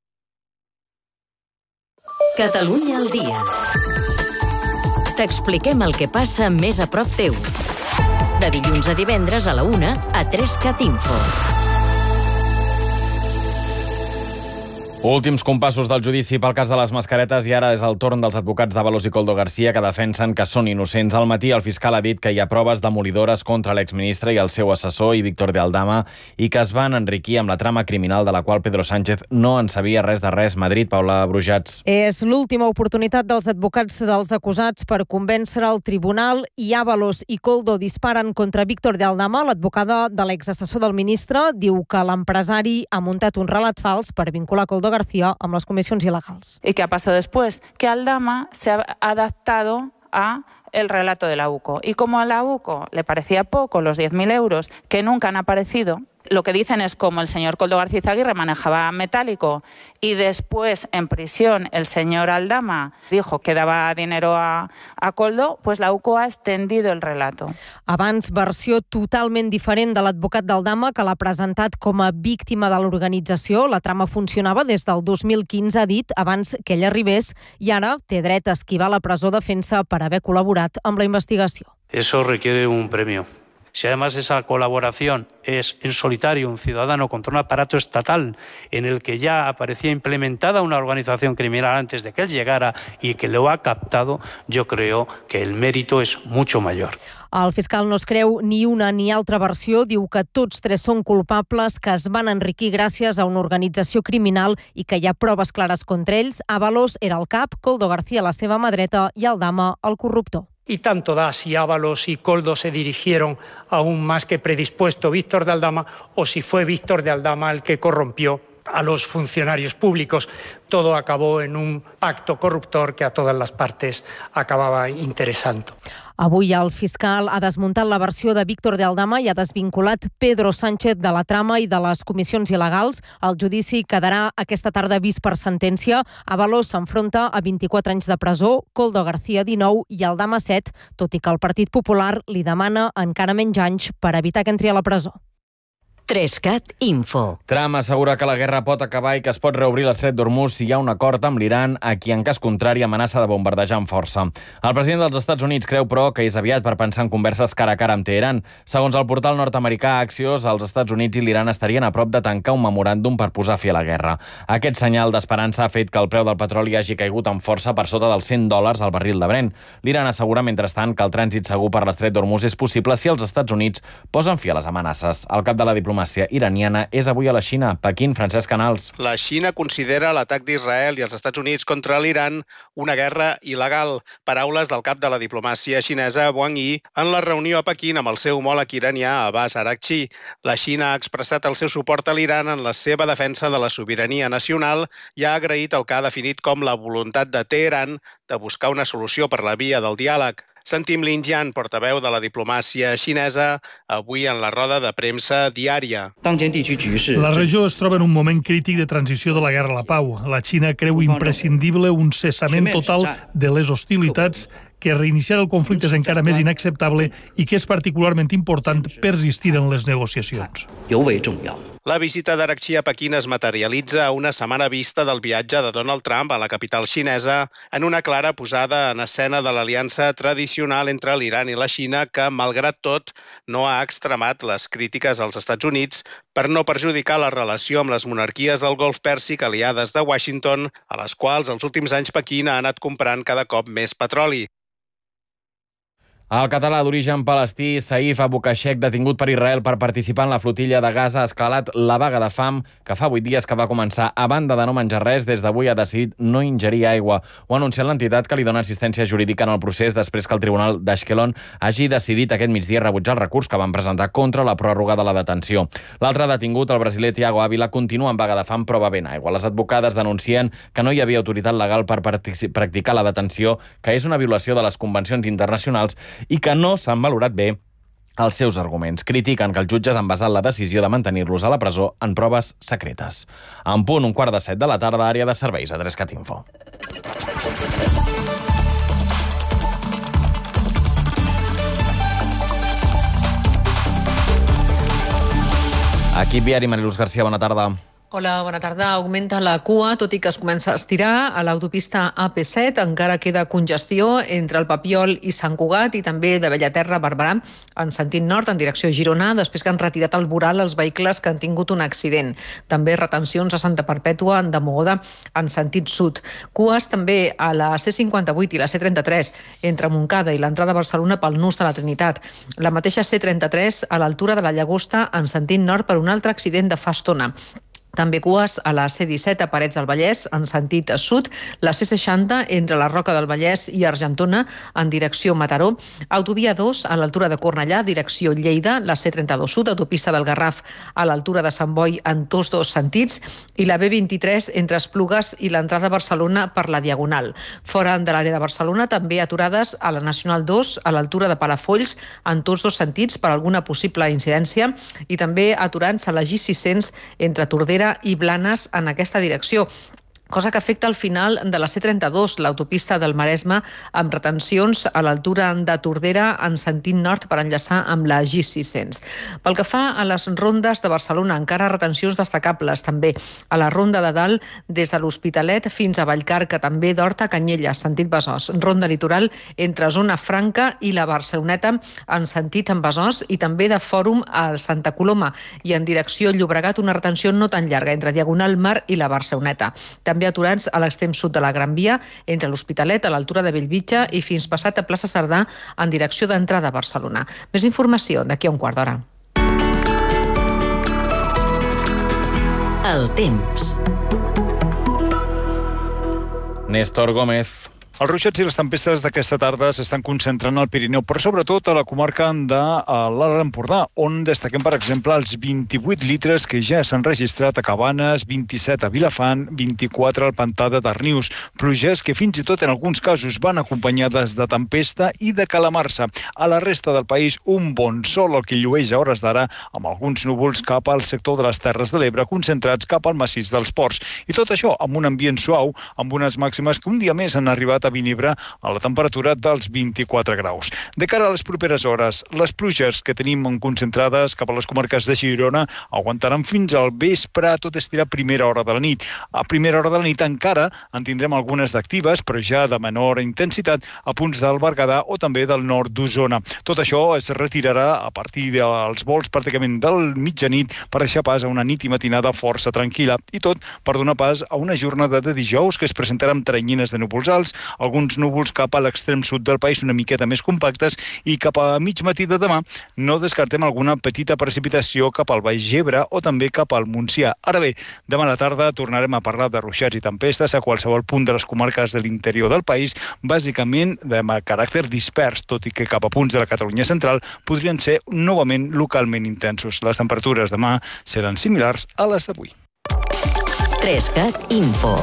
Catalunya al dia. T'expliquem el que passa més a prop teu. De dilluns a divendres a la una a tres cat info. Últims compassos del judici pel cas de les mascaretes i ara és el torn dels advocats d'Ábalos i Koldo García que defensen que són innocents. Al matí el fiscal ha dit que hi ha proves demolidores contra l'exministre i el seu assessor i Víctor de Aldama i que es van enriquir amb la trama criminal de la qual Pedro Sánchez no en sabia res de res. Madrid, Paula Brujats. És l'última oportunitat dels advocats dels acusats per convèncer el tribunal i Ábalos i Koldo disparen contra Víctor de Aldama. L'advocada de l'exassessor del ministre diu que l'empresari ha muntat un relat fals per vincular Koldo García amb les comissions il·legals. ¿Y qué ha pasado después? Que Aldama se ha adaptado a el relato de la UCO. Y como a la UCO le parecía poco los diez mil euros que nunca han aparecido, lo que dicen es como el señor Koldo García Izaguirre manejaba metálico y después en prisión el señor Aldama dijo que daba dinero a, a Koldo, pues la UCO ha extendido el relato. Abans, versió totalment diferent de l'advocat d'Aldama, que l'ha presentat com a víctima de l'organització. La trama funcionava des del dos mil quinze, ha dit, abans que ell arribés, i ara té dret a esquivar la presó de fent-se per haver col·laborat amb la investigació. Eso requiere un premio. Si además esa colaboración es en solitario un ciudadano contra un aparato estatal en el que ya aparecía implementada una organización criminal antes de que él llegara y que lo ha captado, yo creo que el mérito es mucho mayor. El fiscal no es creu ni una ni altra versió, diu que tots tres són culpables, que es van enriquir gràcies a una organització criminal i que hi ha proves clares contra ells. Ábalos era el cap, Koldo García la seva mà dreta i Aldama el corruptor. Y tanto da si Ábalos y Koldo se dirigieron a un más que predispuesto Víctor de Aldama o si fue Víctor de Aldama el que corrompió a los funcionarios públicos. Todo acabó en un pacto corruptor que a todas las partes acababa interesando. Avui el fiscal ha desmuntat la versió de Víctor de Aldama i ha desvinculat Pedro Sánchez de la trama i de les comissions il·legals. El judici quedarà aquesta tarda vist per sentència. Ábalos s'enfronta a vint-i-quatre anys de presó, Koldo García dinou i Aldama set, tot i que el Partit Popular li demana encara menys anys per evitar que entri a la presó. tres cat Info. Trump assegura que la guerra pot acabar i que es pot reobrir l'estret d'Hormuz si hi ha un acord amb l'Iran, a qui en cas contrari amenaça de bombardejar amb força. El president dels Estats Units creu, però, que és aviat per pensar en converses cara a cara amb Teheran. Segons el portal nord-americà Axios, els Estats Units i l'Iran estarien a prop de tancar un memoràndum per posar fi a la guerra. Aquest senyal d'esperança ha fet que el preu del petroli hagi caigut amb força per sota dels cent dòlars al barril de Brent. L'Iran assegura, mentrestant, que el trànsit segur per l'estret d'Hormuz és possible si els Estats Units posen fi a les amenaces. El cap de la diplomàcia iraniana és avui a la Xina. Pequín, Francesc Canals. La Xina considera l'atac d'Israel i els Estats Units contra l'Iran una guerra il·legal. Paraules del cap de la diplomàcia xinesa, Wang Yi, en la reunió a Pequín amb el seu homòleg iranià, Abbas Araghchi. La Xina ha expressat el seu suport a l'Iran en la seva defensa de la sobirania nacional i ha agraït el que ha definit com la voluntat de Teheran de buscar una solució per la via del diàleg. Sentim Lin Jian, portaveu de la diplomàcia xinesa, avui en la roda de premsa diària. La regió es troba en un moment crític de transició de la guerra a la pau. La Xina creu imprescindible un cessament total de les hostilitats, que reiniciar el conflicte és encara més inacceptable i que és particularment important persistir en les negociacions. La visita d'Araghchi a Pequín es materialitza a una setmana vista del viatge de Donald Trump a la capital xinesa en una clara posada en escena de l'aliança tradicional entre l'Iran i la Xina que, malgrat tot, no ha extremat les crítiques als Estats Units per no perjudicar la relació amb les monarquies del Golf Pèrsic aliades de Washington, a les quals els últims anys Pequín ha anat comprant cada cop més petroli. El català d'origen palestí Saif Abu Kashek, detingut per Israel per participar en la flotilla de Gaza, ha escalat la vaga de fam que fa vuit dies que va començar. A banda de no menjar res, des d'avui ha decidit no ingerir aigua. Ho ha anunciat l'entitat que li dona assistència jurídica en el procés després que el Tribunal d'Ashkelon hagi decidit aquest migdia rebutjar el recurs que van presentar contra la pròrroga de la detenció. L'altre detingut, el brasiler Thiago Ávila, continua en vaga de fam però bevent aigua. Les advocades denuncien que no hi havia autoritat legal per practicar la detenció, que és una violació de les convencions internacionals i que no s'han valorat bé els seus arguments. Critiquen que els jutges han basat la decisió de mantenir-los a la presó en proves secretes. En punt, un quart de set de la tarda, àrea de serveis a tres cat Info. Equip viari, Mariluz García, bona tarda. Hola, bona tarda. Augmenta la cua, tot i que es comença a estirar a l'autopista A P set. Encara queda congestió entre el Papiol i Sant Cugat i també de Bellaterra a Barberà en sentit nord, en direcció a Girona, després que han retirat el voral els vehicles que han tingut un accident. També retencions a Santa Perpètua de Mogoda en sentit sud. Cues també a la C cinquanta-vuit i la C trenta-tres entre Montcada i l'entrada a Barcelona pel nus de la Trinitat. La mateixa C trenta-tres a l'altura de la Llagosta en sentit nord per un altre accident de fa estona. També cues a la C disset a Parets del Vallès, en sentit sud, la C seixanta entre la Roca del Vallès i Argentona, en direcció Mataró, autovia dos a l'altura de Cornellà, direcció Lleida, la C trenta-dos sud, autopista del Garraf a l'altura de Sant Boi en tots dos sentits, i la B vint-i-tres entre Esplugues i l'entrada a Barcelona per la Diagonal. Fora de l'àrea de Barcelona, també aturades a la Nacional dos a l'altura de Palafolls en tots dos sentits per alguna possible incidència i també aturats a la G sis cents entre Tordera i Blanes en aquesta direcció. cosa que afecta al final de la C trenta-dos, l'autopista del Maresme, amb retencions a l'altura de Tordera en sentit nord per enllaçar amb la G sis-cents. Pel que fa a les rondes de Barcelona, encara retencions destacables també a la Ronda de Dalt des de l'Hospitalet fins a Vallcarca, també d'Horta a Canyelles, sentit Besòs. Ronda litoral entre Zona Franca i la Barceloneta en sentit en Besòs i també de Fòrum al Santa Coloma i en direcció Llobregat una retenció no tan llarga entre Diagonal Mar i la Barceloneta. També aturats a l'extrem sud de la Gran Via, entre l'Hospitalet, a l'altura de Bellvitge i fins passat a plaça Cerdà en direcció d'entrada a Barcelona. Més informació d'aquí a un quart d'hora. El temps. Néstor Gómez. Els ruixats i les tempestes d'aquesta tarda s'estan concentrant al Pirineu, però sobretot a la comarca de l'Alt Empordà, on destaquem, per exemple, els vint-i-vuit litres que ja s'han registrat a Cabanes, vint-i-set a Vilafant, vint-i-quatre al Pantà de Darnius. Pluges que fins i tot en alguns casos van acompanyades de tempesta i de calamarsa. A la resta del país, un bon sol el que llueix a hores d'ara, amb alguns núvols cap al sector de les Terres de l'Ebre, concentrats cap al massís dels Ports. I tot això amb un ambient suau, amb unes màximes que un dia més han arribat a Vinebre a la temperatura dels vint-i-quatre graus. De cara a les properes hores, les pluges que tenim concentrades cap a les comarques de Girona aguantaran fins al vespre, tot estirà a primera hora de la nit. A primera hora de la nit encara en tindrem algunes d'actives, però ja de menor intensitat a punts del Berguedà o també del nord d'Osona. Tot això es retirarà a partir dels vols pràcticament del mitjanit per deixar pas a una nit i matinada força tranquil·la, i tot per donar pas a una jornada de dijous que es presentarà amb teranyines de núvols alts, alguns núvols cap a l'extrem sud del país una miqueta més compactes, i cap a mig matí de demà no descartem alguna petita precipitació cap al Baix Ebre o també cap al Montsià. Ara bé, demà a la tarda tornarem a parlar de ruixats i tempestes a qualsevol punt de les comarques de l'interior del país, bàsicament de caràcter dispers, tot i que cap a punts de la Catalunya central podrien ser novament localment intensos. Les temperatures demà seran similars a les d'avui. tres cat Info.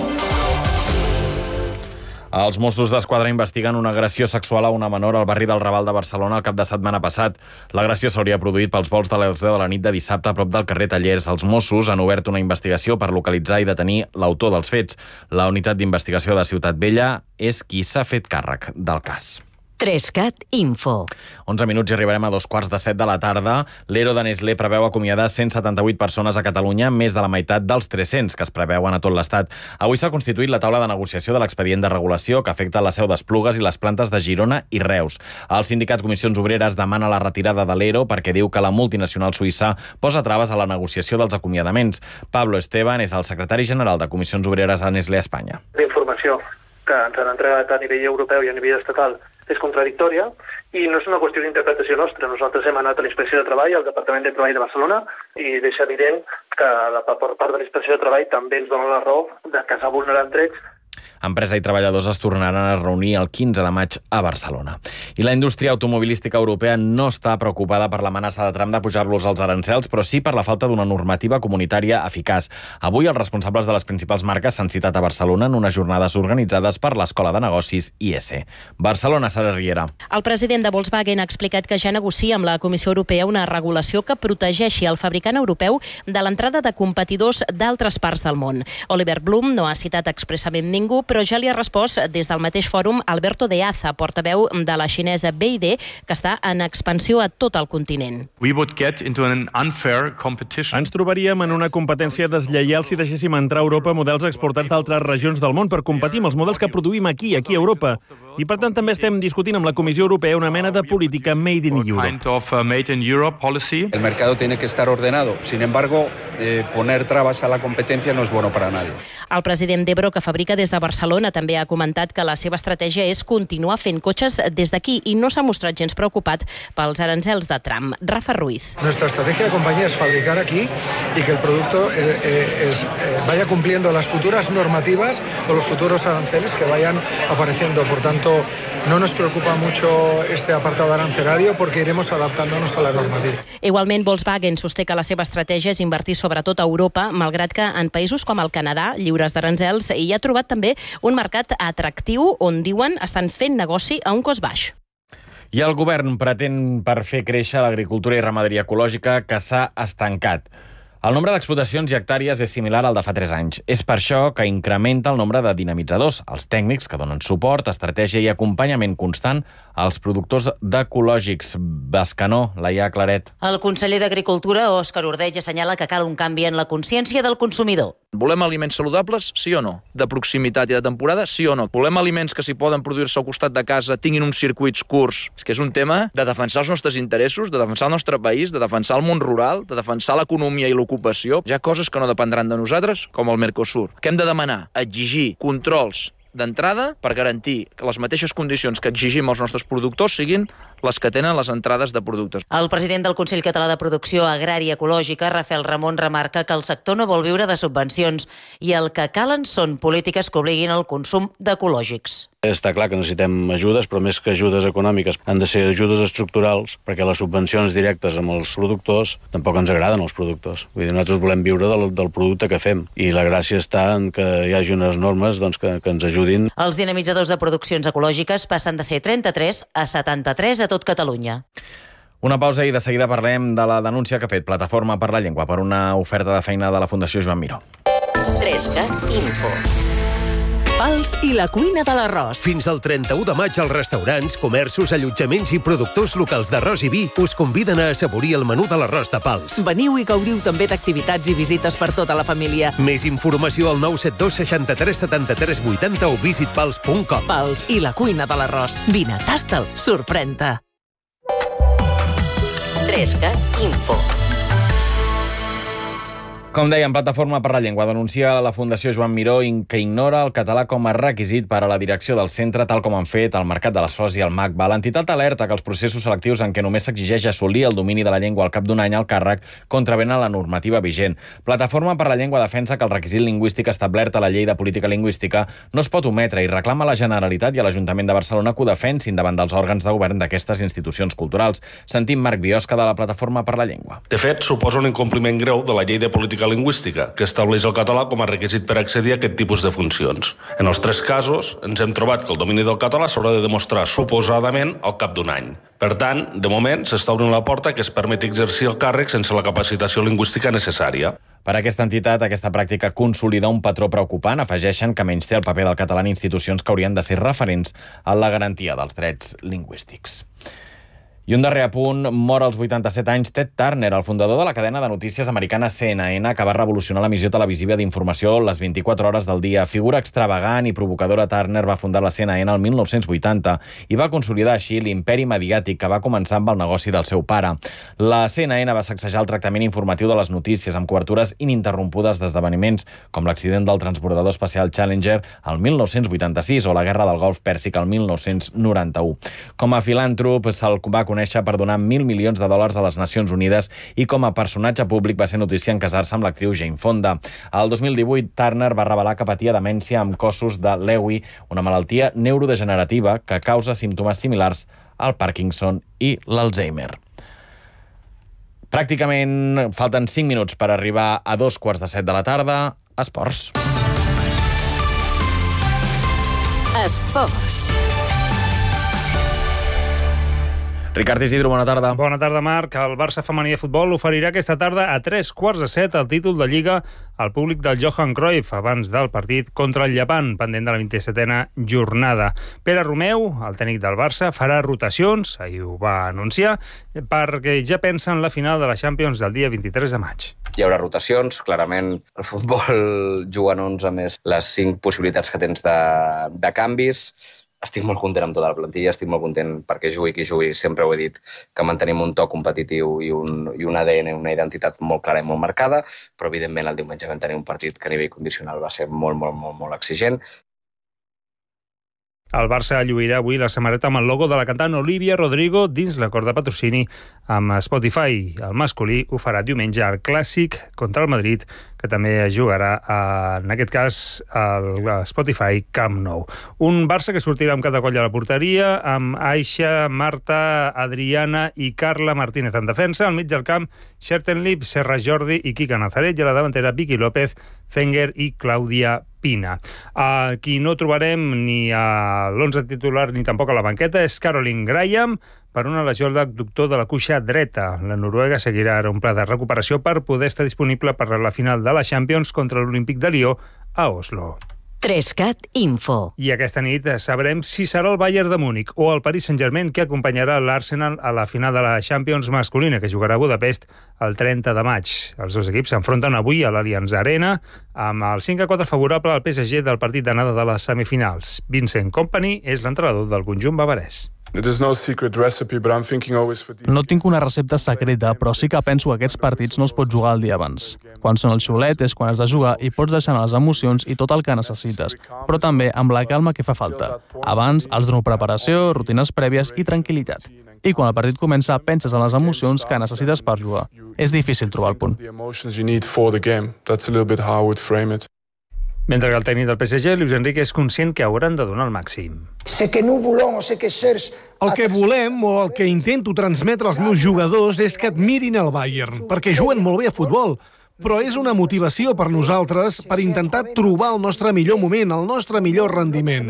Els Mossos d'Esquadra investiguen una agressió sexual a una menor al barri del Raval de Barcelona el cap de setmana passat. L'agressió s'hauria produït pels vols de les deu de la nit de dissabte a prop del carrer Tallers. Els Mossos han obert una investigació per localitzar i detenir l'autor dels fets. La unitat d'investigació de Ciutat Vella és qui s'ha fet càrrec del cas. tres cat Info. onze minuts i arribarem a dos quarts de set de la tarda. L'Ero de Nestlé preveu acomiadar cent setanta-vuit persones a Catalunya, més de la meitat dels tres-cents que es preveuen a tot l'Estat. Avui s'ha constituït la taula de negociació de l'expedient de regulació que afecta la seu d'Esplugues i les plantes de Girona i Reus. El sindicat Comissions Obreres demana la retirada de l'Ero perquè diu que la multinacional suïssa posa traves a la negociació dels acomiadaments. Pablo Esteban és el secretari general de Comissions Obreres a Nestlé Espanya. La informació que ens han entregat a nivell europeu i a nivell estatal és contradictòria i no és una qüestió d'interpretació nostra. Nosaltres hem anat a la Inspecció de Treball, al Departament de Treball de Barcelona, i deixa evident que per part de la Inspecció de Treball també ens dona la raó de que s'ha vulnerat drets. Empresa i treballadors es tornaran a reunir el quinze de maig a Barcelona. I la indústria automobilística europea no està preocupada per l'amenaça de Trump de pujar-los els arancels, però sí per la falta d'una normativa comunitària eficaç. Avui els responsables de les principals marques s'han citat a Barcelona en unes jornades organitzades per l'Escola de Negocis I S. Barcelona, Sara Riera. El president de Volkswagen ha explicat que ja negocia amb la Comissió Europea una regulació que protegeixi el fabricant europeu de l'entrada de competidors d'altres parts del món. Oliver Blume no ha citat expressament ningú, però ja li ha respost des del mateix fòrum Alberto de Aza, portaveu de la xinesa B Y D, que està en expansió a tot el continent. Ens trobaríem en una competència deslleial si deixéssim entrar a Europa models exportats d'altres regions del món per competir amb els models que produïm aquí, aquí a Europa. I per tant també estem discutint amb la Comissió Europea una mena de política Made in Europe. El mercado tiene que estar ordenado. Sin embargo, eh, poner trabas a la competencia no es bueno para nadie. El president d'Ebro, que fabrica des de Barcelona, també ha comentat que la seva estratègia és continuar fent cotxes des d'aquí i no s'ha mostrat gens preocupat pels arancels de Trump. Rafa Ruiz. Nuestra estrategia de compañía es fabricar aquí y que el producto eh, eh, es, eh, vaya cumpliendo las futuras normativas o los futuros aranceles que vayan apareciendo. Por tanto, no nos preocupa mucho este apartado arancelario porque iremos adaptándonos a la normativa. Igualment, Volkswagen sosté que la seva estratègia és invertir sobretot a Europa, malgrat que en països com el Canadà, lliures d'arancels, hi ha trobat també un mercat atractiu on, diuen, estan fent negoci a un cost baix. I el govern pretén per fer créixer l'agricultura i ramaderia ecològica que s'ha estancat. El nombre d'explotacions i hectàrees és similar al de fa tres anys. És per això que incrementa el nombre de dinamitzadors, els tècnics que donen suport, estratègia i acompanyament constant als productors d'ecològics. Bescanó, Laia Claret. El conseller d'Agricultura, Òscar Ordeig, assenyala que cal un canvi en la consciència del consumidor. Volem aliments saludables, sí o no? De proximitat i de temporada, sí o no? Volem aliments que si poden produir-se al costat de casa tinguin uns circuits curts. És que és un tema de defensar els nostres interessos, de defensar el nostre país, de defensar el món rural, de defensar l'economia i l'ocupació. Hi ha coses que no dependran de nosaltres, com el Mercosur. Què hem de demanar? Exigir controls d'entrada per garantir que les mateixes condicions que exigim als nostres productors siguin les que tenen les entrades de productes. El president del Consell Català de Producció Agrària Ecològica, Rafael Ramon, remarca que el sector no vol viure de subvencions i el que calen són polítiques que obliguin al consum d'ecològics. Està clar que necessitem ajudes, però més que ajudes econòmiques han de ser ajudes estructurals, perquè les subvencions directes amb els productors tampoc ens agraden els productors. Vull dir, nosaltres volem viure del, del producte que fem i la gràcia està en que hi hagi unes normes doncs, que, que ens ajudin. Els dinamitzadors de produccions ecològiques passen de ser trenta-tres a setanta-tres a tot Catalunya. Una pausa i de seguida parlem de la denúncia que ha fet Plataforma per la Llengua per una oferta de feina de la Fundació Joan Miró. tres G Info. Pals i la cuina de l'arròs. Fins al trenta-u de maig els restaurants, comerços, allotjaments i productors locals d'arròs i vi us conviden a assaborir el menú de l'arròs de Pals. Veniu i gaudiu també d'activitats i visites per tota la família. Més informació al nou set dos seixanta-tres setanta-tres vuitanta o visit pals punt com. Pals i la cuina de l'arròs. Vine, tasta'l, sorprèn-te. tres G Info. Com dèiem, Plataforma per la Llengua denuncia a la Fundació Joan Miró que ignora el català com a requisit per a la direcció del centre, tal com han fet el Mercat de les Flors i el MACBA. L'entitat alerta que els processos selectius en què només s'exigeix assolir el domini de la llengua al cap d'un any al càrrec contravenen la normativa vigent. Plataforma per la Llengua defensa que el requisit lingüístic establert a la Llei de Política Lingüística no es pot ometre i reclama a la Generalitat i a l'Ajuntament de Barcelona que ho defensin davant dels òrgans de govern d'aquestes institucions culturals. Sentim Marc Biosca de la Plataforma per la Llengua. De fet, suposa un incompliment greu de la Llei de Política Lingüística, que estableix el català com a requisit per accedir a aquest tipus de funcions. En els tres casos, ens hem trobat que el domini del català s'haurà de demostrar suposadament al cap d'un any. Per tant, de moment, s'està obrint la porta que es permeti exercir el càrrec sense la capacitació lingüística necessària. Per a aquesta entitat, aquesta pràctica consolida un patró preocupant. Afegeixen que menysté el paper del català en institucions que haurien de ser referents en la garantia dels drets lingüístics. I un darrer apunt, mor als vuitanta-set anys Ted Turner, el fundador de la cadena de notícies americana C N N, que va revolucionar l'emissió televisiva d'informació les vint-i-quatre hores del dia. Figura extravagant i provocadora, Turner va fundar la C N N el mil nou-cents vuitanta i va consolidar així l'imperi mediàtic que va començar amb el negoci del seu pare. La C N N va sacsejar el tractament informatiu de les notícies amb cobertures ininterrompudes d'esdeveniments com l'accident del transbordador espacial Challenger el mil nou-cents vuitanta-sis o la guerra del Golf Pèrsic el mil nou-cents noranta-u. Com a filàntrop se'l va conèixer per donar mil milions de dòlars a les Nacions Unides i com a personatge públic va ser notícia en casar-se amb l'actriu Jane Fonda. El dos mil divuit, Turner va revelar que patia demència amb cossos de Lewy, una malaltia neurodegenerativa que causa símptomes similars al Parkinson i l'Alzheimer. Pràcticament falten cinc minuts per arribar a dos quarts de set de la tarda. Esports. Esports. Ricard Isidro, bona tarda. Bona tarda, Marc. El Barça femení de futbol oferirà aquesta tarda a tres quarts de set el títol de Lliga al públic del Johan Cruyff abans del partit contra el Llevant, pendent de la vint-i-setena jornada. Pere Romeu, el tècnic del Barça, farà rotacions, ahir ho va anunciar, perquè ja pensa en la final de la Champions del dia vint-i-tres de maig. Hi haurà rotacions, clarament el futbol juga en onze més les cinc possibilitats que tens de, de canvis. Estic molt content amb tota la plantilla, estic molt content perquè jugui qui jugui, sempre ho he dit, que mantenim un to competitiu i un, i un A D N, una identitat molt clara i molt marcada, però evidentment el diumenge vam tenir un partit que a nivell condicional va ser molt, molt, molt, molt exigent. El Barça lluirà avui la samarreta amb el logo de la cantant Olivia Rodrigo dins l'acord de patrocini amb Spotify. El masculí ho farà diumenge al Clàssic contra el Madrid, que també jugarà, en aquest cas, al Spotify Camp Nou. Un Barça que sortirà amb cada coll a la porteria, amb Aixa, Marta, Adriana i Carla Martínez en defensa. Al mig del camp, Schertenlip, Serra Jordi i Kika Nazaret, i a la davantera, Vicky López, Fenger i Clàudia Pina. Uh, qui no trobarem ni a l'onze titular ni tampoc a la banqueta és Caroline Graham, per una lesió al doctor de la cuixa dreta. La noruega seguirà ara un pla de recuperació per poder estar disponible per a la final de la Champions contra l'Olímpic de Lió a Oslo. Trescat Info. I aquesta nit sabrem si serà el Bayern de Múnich o el Paris Saint-Germain que acompanyarà l'Arsenal a la final de la Champions masculina, que jugarà a Budapest el trenta de maig. Els dos equips s'enfronten avui a l'Allianz Arena amb el cinc a quatre favorable al P S G del partit d'anada de les semifinals. Vincent Kompany és l'entrenador del conjunt bavarès. No tinc una recepta secreta, però sí que penso que aquests partits no els pots jugar el dia abans. Quan són el xiulet és quan has de jugar i pots deixar les emocions i tot el que necessites, però també amb la calma que fa falta. Abans els dono preparació, rutines prèvies i tranquil·litat. I quan el partit comença penses en les emocions que necessites per jugar. És difícil trobar el punt. Mentre que el tècnic del P S G, Luis Enrique, és conscient que hauran de donar el màxim. Sé que no volem o sé que certs... El que volem o el que intento transmetre als meus jugadors és que admirin el Bayern, perquè juguen molt bé a futbol, però és una motivació per nosaltres per intentar trobar el nostre millor moment, el nostre millor rendiment.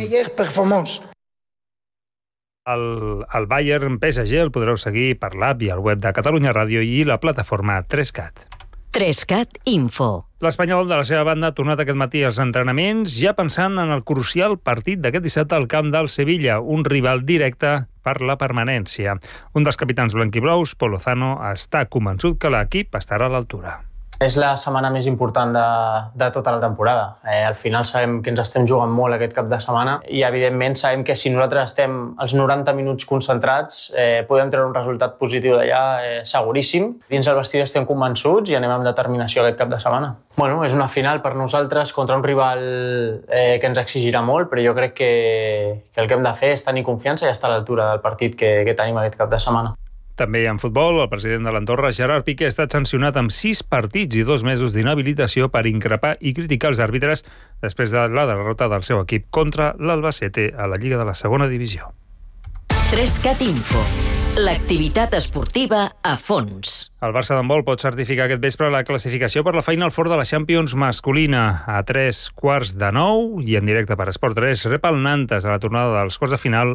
El, el Bayern P S G el podreu seguir per l'app i el web de Catalunya Ràdio i la plataforma tres cat. Trescat Info. L'Espanyol, de la seva banda, ha tornat aquest matí als entrenaments, ja pensant en el crucial partit d'aquest dissabte al camp del Sevilla, un rival directe per la permanència. Un dels capitans blanquiblaus, Pol Lozano, està convençut que l'equip estarà a l'altura. És la setmana més important de, de tota la temporada. Eh, al final sabem que ens estem jugant molt aquest cap de setmana i, evidentment, sabem que si nosaltres estem els noranta minuts concentrats eh, podem treure un resultat positiu d'allà eh, seguríssim. Dins el vestidor estem convençuts i anem amb determinació aquest cap de setmana. Bueno, és una final per nosaltres contra un rival eh, que ens exigirà molt, però jo crec que, que el que hem de fer és tenir confiança i estar a l'altura del partit que, que tenim aquest cap de setmana. També en futbol, el president de l'Andorra, Gerard Piqué, ha estat sancionat amb sis partits i dos mesos d'inhabilitació per increpar i criticar els àrbitres després de la derrota del seu equip contra l'Albacete a la Lliga de la Segona Divisió. Trescat Info. L'activitat esportiva a fons. El Barça d'handbol pot certificar aquest vespre la classificació per la Final Four de la Champions masculina. A tres quarts de nou i en directe per Esport tres rep el Nantes a la tornada dels quarts de final